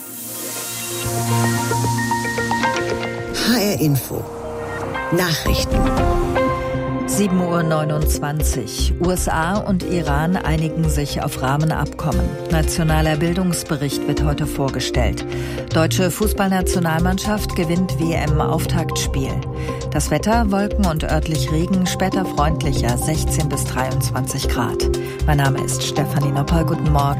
HR Info. Nachrichten. 7:29 Uhr. USA und Iran einigen sich auf Rahmenabkommen. Nationaler Bildungsbericht wird heute vorgestellt. Deutsche Fußballnationalmannschaft gewinnt WM-Auftaktspiel. Das Wetter, Wolken und örtlich Regen, später freundlicher, 16 bis 23 Grad. Mein Name ist Stefanie Noppel. Guten Morgen.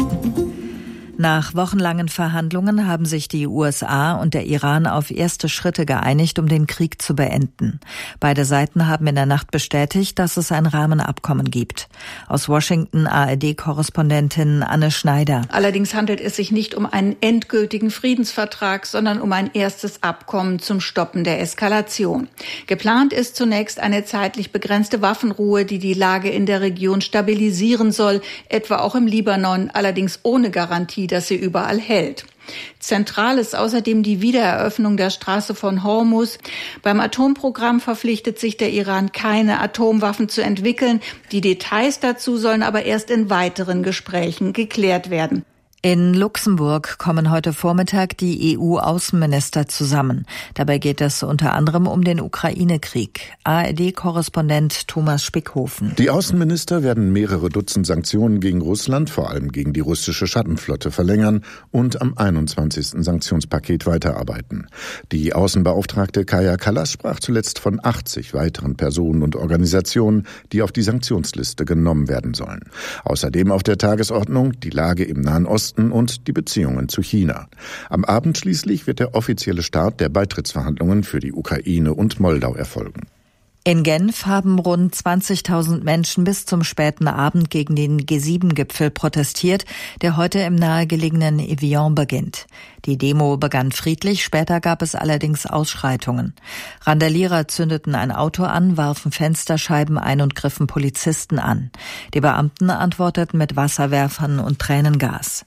Nach wochenlangen Verhandlungen haben sich die USA und der Iran auf erste Schritte geeinigt, um den Krieg zu beenden. Beide Seiten haben in der Nacht bestätigt, dass es ein Rahmenabkommen gibt. Aus Washington ARD-Korrespondentin Anne Schneider. Allerdings handelt es sich nicht um einen endgültigen Friedensvertrag, sondern um ein erstes Abkommen zum Stoppen der Eskalation. Geplant ist zunächst eine zeitlich begrenzte Waffenruhe, die die Lage in der Region stabilisieren soll, etwa auch im Libanon, allerdings ohne Garantie, dass sie überall hält. Zentral ist außerdem die Wiedereröffnung der Straße von Hormuz. Beim Atomprogramm verpflichtet sich der Iran, keine Atomwaffen zu entwickeln. Die Details dazu sollen aber erst in weiteren Gesprächen geklärt werden. In Luxemburg kommen heute Vormittag die EU-Außenminister zusammen. Dabei geht es unter anderem um den Ukraine-Krieg. ARD-Korrespondent Thomas Spickhofen. Die Außenminister werden mehrere Dutzend Sanktionen gegen Russland, vor allem gegen die russische Schattenflotte, verlängern und am 21. Sanktionspaket weiterarbeiten. Die Außenbeauftragte Kaja Kallas sprach zuletzt von 80 weiteren Personen und Organisationen, die auf die Sanktionsliste genommen werden sollen. Außerdem auf der Tagesordnung die Lage im Nahen Osten und die Beziehungen zu China. Am Abend schließlich wird der offizielle Start der Beitrittsverhandlungen für die Ukraine und Moldau erfolgen. In Genf haben rund 20.000 Menschen bis zum späten Abend gegen den G7-Gipfel protestiert, der heute im nahegelegenen Evian beginnt. Die Demo begann friedlich, später gab es allerdings Ausschreitungen. Randalierer zündeten ein Auto an, warfen Fensterscheiben ein und griffen Polizisten an. Die Beamten antworteten mit Wasserwerfern und Tränengas.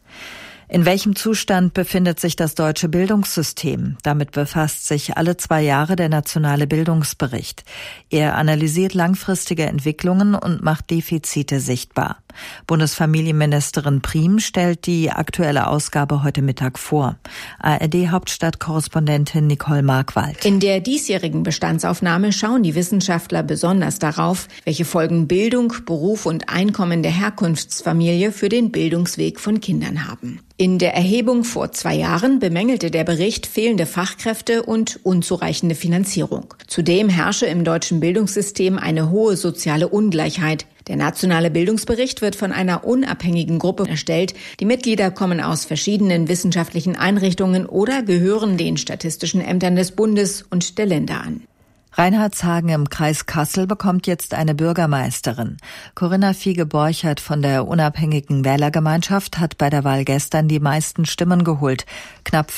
In welchem Zustand befindet sich das deutsche Bildungssystem? Damit befasst sich alle 2 Jahre der Nationale Bildungsbericht. Er analysiert langfristige Entwicklungen und macht Defizite sichtbar. Bundesfamilienministerin Priem stellt die aktuelle Ausgabe heute Mittag vor. ARD-Hauptstadtkorrespondentin Nicole Markwald. In der diesjährigen Bestandsaufnahme schauen die Wissenschaftler besonders darauf, welche Folgen Bildung, Beruf und Einkommen der Herkunftsfamilie für den Bildungsweg von Kindern haben. In der Erhebung vor 2 Jahren bemängelte der Bericht fehlende Fachkräfte und unzureichende Finanzierung. Zudem herrsche im deutschen Bildungssystem eine hohe soziale Ungleichheit. Der Nationale Bildungsbericht wird von einer unabhängigen Gruppe erstellt. Die Mitglieder kommen aus verschiedenen wissenschaftlichen Einrichtungen oder gehören den statistischen Ämtern des Bundes und der Länder an. Reinhardshagen im Kreis Kassel bekommt jetzt eine Bürgermeisterin. Corinna Fiege-Borchert von der Unabhängigen Wählergemeinschaft hat bei der Wahl gestern die meisten Stimmen geholt, knapp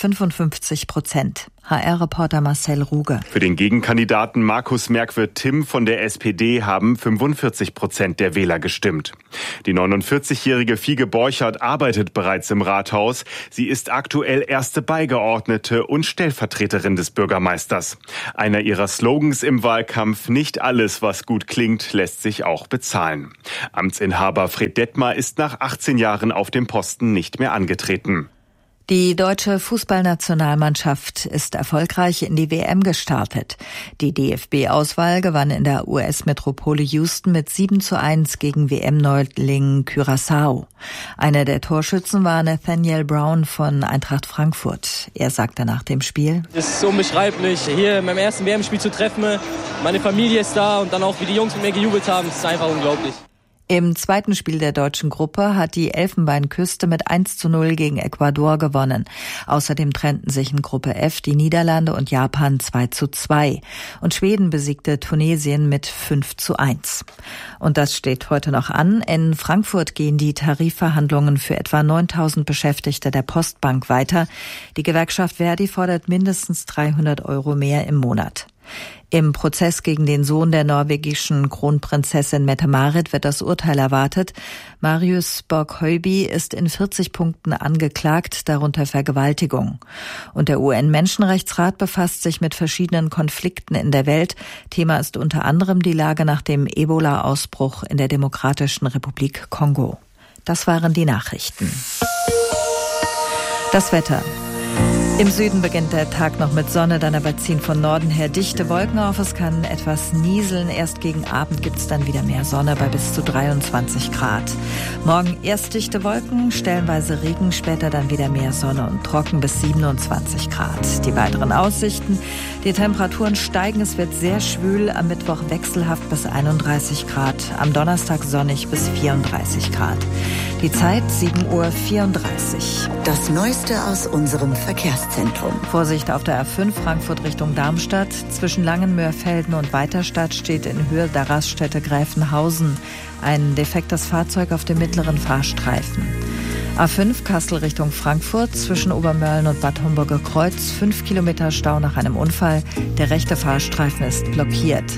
55%. HR-Reporter Marcel Ruge. Für den Gegenkandidaten Markus Merkwirth-Timm von der SPD haben 45% der Wähler gestimmt. Die 49-jährige Fiege-Borchert arbeitet bereits im Rathaus. Sie ist aktuell erste Beigeordnete und Stellvertreterin des Bürgermeisters. Einer ihrer Slogans im Wahlkampf: Nicht alles, was gut klingt, lässt sich auch bezahlen. Amtsinhaber Fred Detmar ist nach 18 Jahren auf dem Posten nicht mehr angetreten. Die deutsche Fußballnationalmannschaft ist erfolgreich in die WM gestartet. Die DFB-Auswahl gewann in der US-Metropole Houston mit 7:1 gegen WM-Neuling Curaçao. Einer der Torschützen war Nathaniel Brown von Eintracht Frankfurt. Er sagte nach dem Spiel: Es ist unbeschreiblich, hier in meinem ersten WM-Spiel zu treffen. Meine Familie ist da und dann auch, wie die Jungs mit mir gejubelt haben, das ist einfach unglaublich. Im zweiten Spiel der deutschen Gruppe hat die Elfenbeinküste mit 1:0 gegen Ecuador gewonnen. Außerdem trennten sich in Gruppe F die Niederlande und Japan 2:2. Und Schweden besiegte Tunesien mit 5:1. Und das steht heute noch an. In Frankfurt gehen die Tarifverhandlungen für etwa 9.000 Beschäftigte der Postbank weiter. Die Gewerkschaft Verdi fordert mindestens 300 € mehr im Monat. Im Prozess gegen den Sohn der norwegischen Kronprinzessin Mette-Marit wird das Urteil erwartet. Marius Borg-Høiby ist in 40 Punkten angeklagt, darunter Vergewaltigung. Und der UN-Menschenrechtsrat befasst sich mit verschiedenen Konflikten in der Welt. Thema ist unter anderem die Lage nach dem Ebola-Ausbruch in der Demokratischen Republik Kongo. Das waren die Nachrichten. Das Wetter. Im Süden beginnt der Tag noch mit Sonne, dann aber ziehen von Norden her dichte Wolken auf. Es kann etwas nieseln. Erst gegen Abend gibt es dann wieder mehr Sonne bei bis zu 23 Grad. Morgen erst dichte Wolken, stellenweise Regen, später dann wieder mehr Sonne und trocken bis 27 Grad. Die weiteren Aussichten: Die Temperaturen steigen, es wird sehr schwül. Am Mittwoch wechselhaft bis 31 Grad. Am Donnerstag sonnig bis 34 Grad. Die Zeit 7:34 Uhr. Das Neueste aus unserem Verkehrszentrum. Vorsicht auf der A5 Frankfurt Richtung Darmstadt. Zwischen Langenmörfelden und Weiterstadt steht in Höhe der Raststätte Gräfenhausen ein defektes Fahrzeug auf dem mittleren Fahrstreifen. A5 Kassel Richtung Frankfurt. Zwischen Obermörlen und Bad Homburger Kreuz 5 Kilometer Stau nach einem Unfall. Der rechte Fahrstreifen ist blockiert.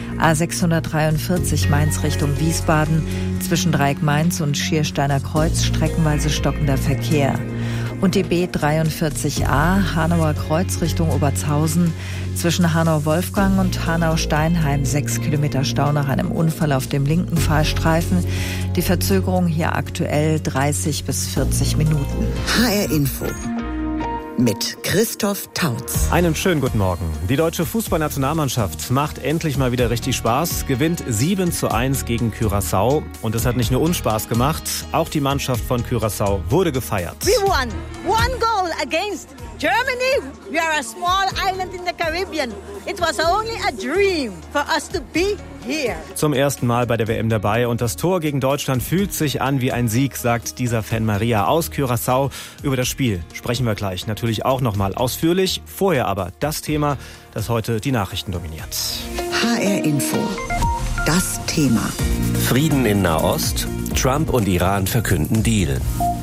A643 Mainz Richtung Wiesbaden. Zwischen Dreieck-Mainz und Schiersteiner Kreuz streckenweise stockender Verkehr. Und die B43a Hanauer Kreuz Richtung Obertshausen. Zwischen Hanau-Wolfgang und Hanau-Steinheim 6 Kilometer Stau nach einem Unfall auf dem linken Fahrstreifen. Die Verzögerung hier aktuell 30 bis 40 Minuten. HR Info mit Christoph Tautz. Einen schönen guten Morgen. Die deutsche Fußballnationalmannschaft macht endlich mal wieder richtig Spaß, gewinnt 7:1 gegen Curaçao. Und es hat nicht nur uns Spaß gemacht, auch die Mannschaft von Curaçao wurde gefeiert. We won. One goal against Germany. We are a small island in the Caribbean. It was only a dream for us to be here. Zum ersten Mal bei der WM dabei und das Tor gegen Deutschland fühlt sich an wie ein Sieg, sagt dieser Fan Maria aus Curaçao. Über das Spiel sprechen wir gleich natürlich auch nochmal ausführlich. Vorher aber das Thema, das heute die Nachrichten dominiert. HR Info. Das Thema. Frieden in Nahost. Trump und Iran verkünden Deal.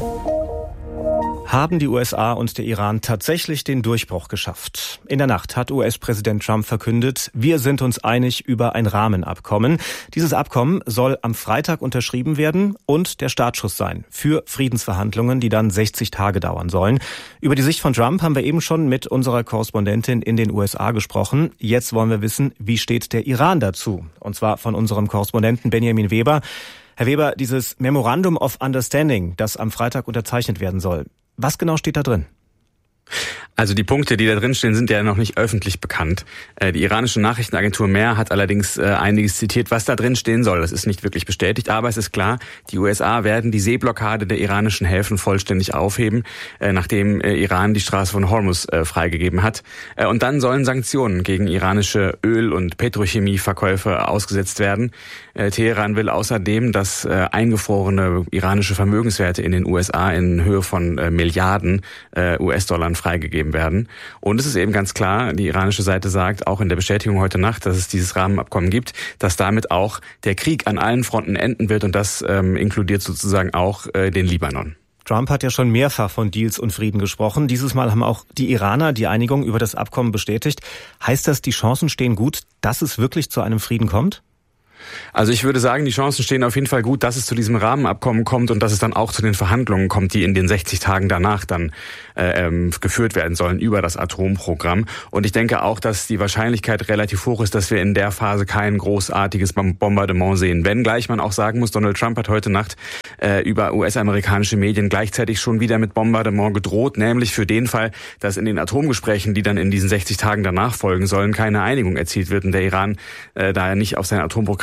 Haben die USA und der Iran tatsächlich den Durchbruch geschafft? In der Nacht hat US-Präsident Trump verkündet, wir sind uns einig über ein Rahmenabkommen. Dieses Abkommen soll am Freitag unterschrieben werden und der Startschuss sein für Friedensverhandlungen, die dann 60 Tage dauern sollen. Über die Sicht von Trump haben wir eben schon mit unserer Korrespondentin in den USA gesprochen. Jetzt wollen wir wissen, wie steht der Iran dazu? Und zwar von unserem Korrespondenten Benjamin Weber. Herr Weber, dieses Memorandum of Understanding, das am Freitag unterzeichnet werden soll, was genau steht da drin? Also die Punkte, die da drin stehen, sind ja noch nicht öffentlich bekannt. Die iranische Nachrichtenagentur Mehr hat allerdings einiges zitiert, was da drin stehen soll. Das ist nicht wirklich bestätigt, aber es ist klar, die USA werden die Seeblockade der iranischen Häfen vollständig aufheben, nachdem Iran die Straße von Hormuz freigegeben hat. Und dann sollen Sanktionen gegen iranische Öl- und Petrochemieverkäufe ausgesetzt werden. Teheran will außerdem, dass eingefrorene iranische Vermögenswerte in den USA in Höhe von Milliarden US-Dollar freigegeben werden. Und es ist eben ganz klar, die iranische Seite sagt auch in der Bestätigung heute Nacht, dass es dieses Rahmenabkommen gibt, dass damit auch der Krieg an allen Fronten enden wird und das inkludiert sozusagen auch den Libanon. Trump hat ja schon mehrfach von Deals und Frieden gesprochen. Dieses Mal haben auch die Iraner die Einigung über das Abkommen bestätigt. Heißt das, die Chancen stehen gut, dass es wirklich zu einem Frieden kommt? Also ich würde sagen, die Chancen stehen auf jeden Fall gut, dass es zu diesem Rahmenabkommen kommt und dass es dann auch zu den Verhandlungen kommt, die in den 60 Tagen danach dann geführt werden sollen über das Atomprogramm. Und ich denke auch, dass die Wahrscheinlichkeit relativ hoch ist, dass wir in der Phase kein großartiges Bombardement sehen. Wenngleich man auch sagen muss, Donald Trump hat heute Nacht über US-amerikanische Medien gleichzeitig schon wieder mit Bombardement gedroht, nämlich für den Fall, dass in den Atomgesprächen, die dann in diesen 60 Tagen danach folgen sollen, keine Einigung erzielt wird und der Iran da nicht auf sein Atomprogramm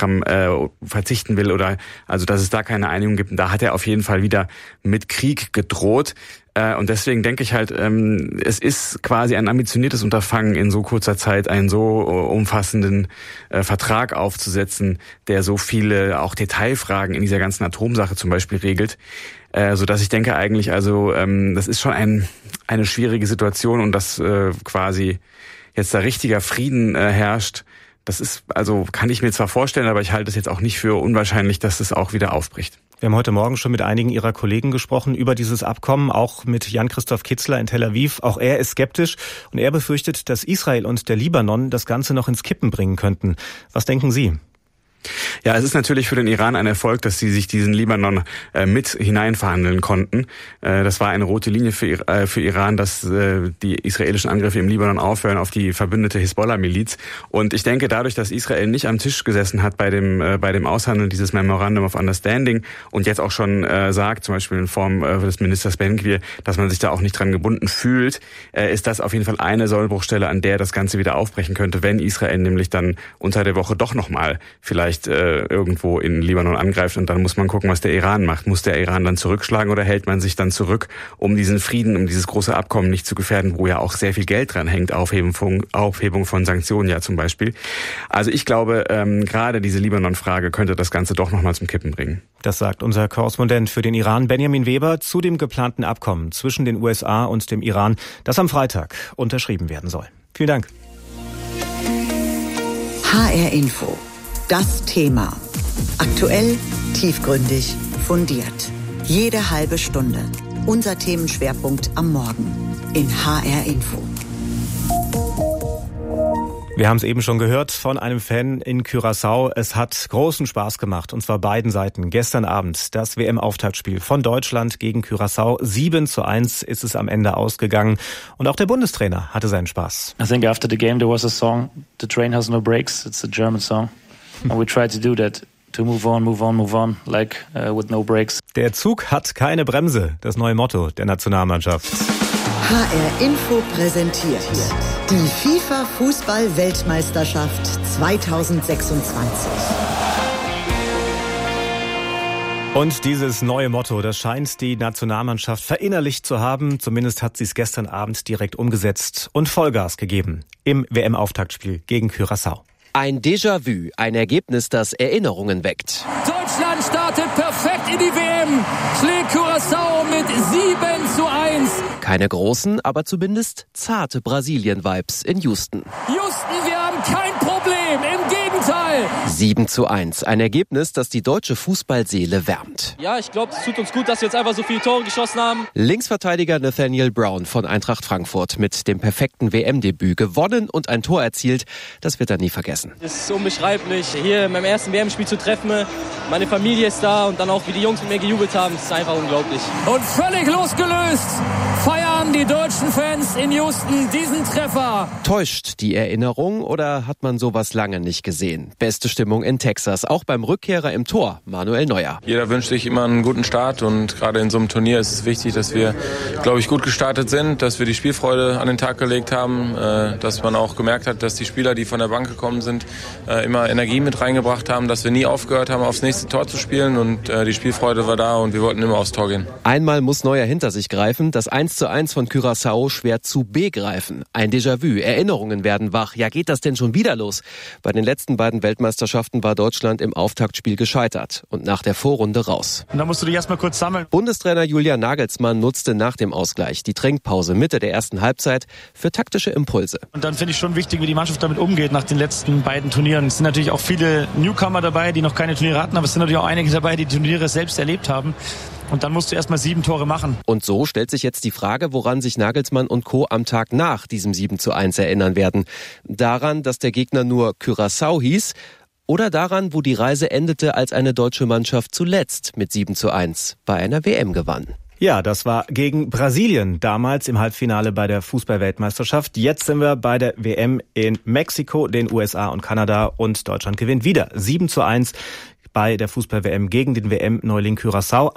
Atomprogramm verzichten will oder also dass es da keine Einigung gibt. Und da hat er auf jeden Fall wieder mit Krieg gedroht. Und deswegen denke ich halt, es ist quasi ein ambitioniertes Unterfangen, in so kurzer Zeit einen so umfassenden Vertrag aufzusetzen, der so viele auch Detailfragen in dieser ganzen Atomsache zum Beispiel regelt. So dass ich denke eigentlich, also das ist schon eine schwierige Situation und dass quasi jetzt da richtiger Frieden herrscht. Das ist, also kann ich mir zwar vorstellen, aber ich halte es jetzt auch nicht für unwahrscheinlich, dass es auch wieder aufbricht. Wir haben heute Morgen schon mit einigen Ihrer Kollegen gesprochen über dieses Abkommen, auch mit Jan-Christoph Kitzler in Tel Aviv. Auch er ist skeptisch und er befürchtet, dass Israel und der Libanon das Ganze noch ins Kippen bringen könnten. Was denken Sie? Ja, es ist natürlich für den Iran ein Erfolg, dass sie sich diesen Libanon mit hineinverhandeln konnten. Das war eine rote Linie für Iran, dass die israelischen Angriffe im Libanon aufhören auf die verbündete Hisbollah-Miliz. Und ich denke, dadurch, dass Israel nicht am Tisch gesessen hat bei dem Aushandeln dieses Memorandum of Understanding und jetzt auch schon sagt, zum Beispiel in Form des Ministers Ben-Gvir, dass man sich da auch nicht dran gebunden fühlt, ist das auf jeden Fall eine Sollbruchstelle, an der das Ganze wieder aufbrechen könnte, wenn Israel nämlich dann unter der Woche doch nochmal vielleicht irgendwo in Libanon angreift und dann muss man gucken, was der Iran macht. Muss der Iran dann zurückschlagen oder hält man sich dann zurück, um diesen Frieden, um dieses große Abkommen nicht zu gefährden, wo ja auch sehr viel Geld dran hängt, Aufhebung von Sanktionen ja zum Beispiel. Also ich glaube, gerade diese Libanon-Frage könnte das Ganze doch nochmal zum Kippen bringen. Das sagt unser Korrespondent für den Iran, Benjamin Weber, zu dem geplanten Abkommen zwischen den USA und dem Iran, das am Freitag unterschrieben werden soll. Vielen Dank. HR Info. Das Thema. Aktuell, tiefgründig, fundiert. Jede halbe Stunde. Unser Themenschwerpunkt am Morgen in HR Info. Wir haben es eben schon gehört von einem Fan in Curaçao. Es hat großen Spaß gemacht, und zwar beiden Seiten. Gestern Abend das WM-Auftaktspiel von Deutschland gegen Curaçao. 7:1 ist es am Ende ausgegangen. Und auch der Bundestrainer hatte seinen Spaß. I think after the game there was a song, The Train Has No Brakes. It's a German song. And we tried to do that. To move on, like with no brakes. Der Zug hat keine Bremse, das neue Motto der Nationalmannschaft. HR Info präsentiert die FIFA-Fußball-Weltmeisterschaft 2026. Und dieses neue Motto, das scheint die Nationalmannschaft verinnerlicht zu haben. Zumindest hat sie es gestern Abend direkt umgesetzt und Vollgas gegeben im WM-Auftaktspiel gegen Curaçao. Ein Déjà-vu, ein Ergebnis, das Erinnerungen weckt. Deutschland startet perfekt in die WM, schlägt Curaçao mit 7:1. Keine großen, aber zumindest zarte Brasilien-Vibes in Houston. Houston, wir haben kein Problem, im Gegenteil. 7:1, ein Ergebnis, das die deutsche Fußballseele wärmt. Ja, ich glaube, es tut uns gut, dass wir jetzt einfach so viele Tore geschossen haben. Linksverteidiger Nathaniel Brown von Eintracht Frankfurt mit dem perfekten WM-Debüt gewonnen und ein Tor erzielt, das wird er nie vergessen. Es ist unbeschreiblich, hier in meinem ersten WM-Spiel zu treffen. Meine Familie ist da und dann auch, wie die Jungs mit mir gejubelt haben, das ist einfach unglaublich. Und völlig losgelöst feiern die deutschen Fans in Houston diesen Treffer. Täuscht die Erinnerung oder hat man sowas lange nicht gesehen? Beste Stimmung in Texas, auch beim Rückkehrer im Tor, Manuel Neuer. Jeder wünscht sich immer einen guten Start und gerade in so einem Turnier ist es wichtig, dass wir, glaube ich, gut gestartet sind, dass wir die Spielfreude an den Tag gelegt haben, dass man auch gemerkt hat, dass die Spieler, die von der Bank gekommen sind, immer Energie mit reingebracht haben, dass wir nie aufgehört haben, aufs nächste Tor zu spielen und die Spielfreude war da und wir wollten immer aufs Tor gehen. Einmal muss Neuer hinter sich greifen, das 1:1 von Curaçao schwer zu begreifen. Ein Déjà-vu, Erinnerungen werden wach. Ja, geht das denn schon wieder los? Bei den letzten beiden Weltmeisterschaften war Deutschland im Auftaktspiel gescheitert und nach der Vorrunde raus. Und da musst du dich erstmal kurz sammeln. Bundestrainer Julian Nagelsmann nutzte nach dem Ausgleich die Trinkpause Mitte der ersten Halbzeit für taktische Impulse. Und dann finde ich schon wichtig, wie die Mannschaft damit umgeht nach den letzten beiden Turnieren. Es sind natürlich auch viele Newcomer dabei, die noch keine Turniere hatten, aber es sind natürlich auch einige dabei, die Turniere selbst erlebt haben. Und dann musst du erstmal 7 Tore machen. Und so stellt sich jetzt die Frage, woran sich Nagelsmann und Co. am Tag nach diesem 7:1 erinnern werden. Daran, dass der Gegner nur Curaçao hieß, oder daran, wo die Reise endete, als eine deutsche Mannschaft zuletzt mit 7:1 bei einer WM gewann. Ja, das war gegen Brasilien, damals im Halbfinale bei der Fußball-Weltmeisterschaft. Jetzt sind wir bei der WM in Mexiko, den USA und Kanada, und Deutschland gewinnt wieder 7:1 bei der Fußball-WM gegen den WM-Neuling Curaçao.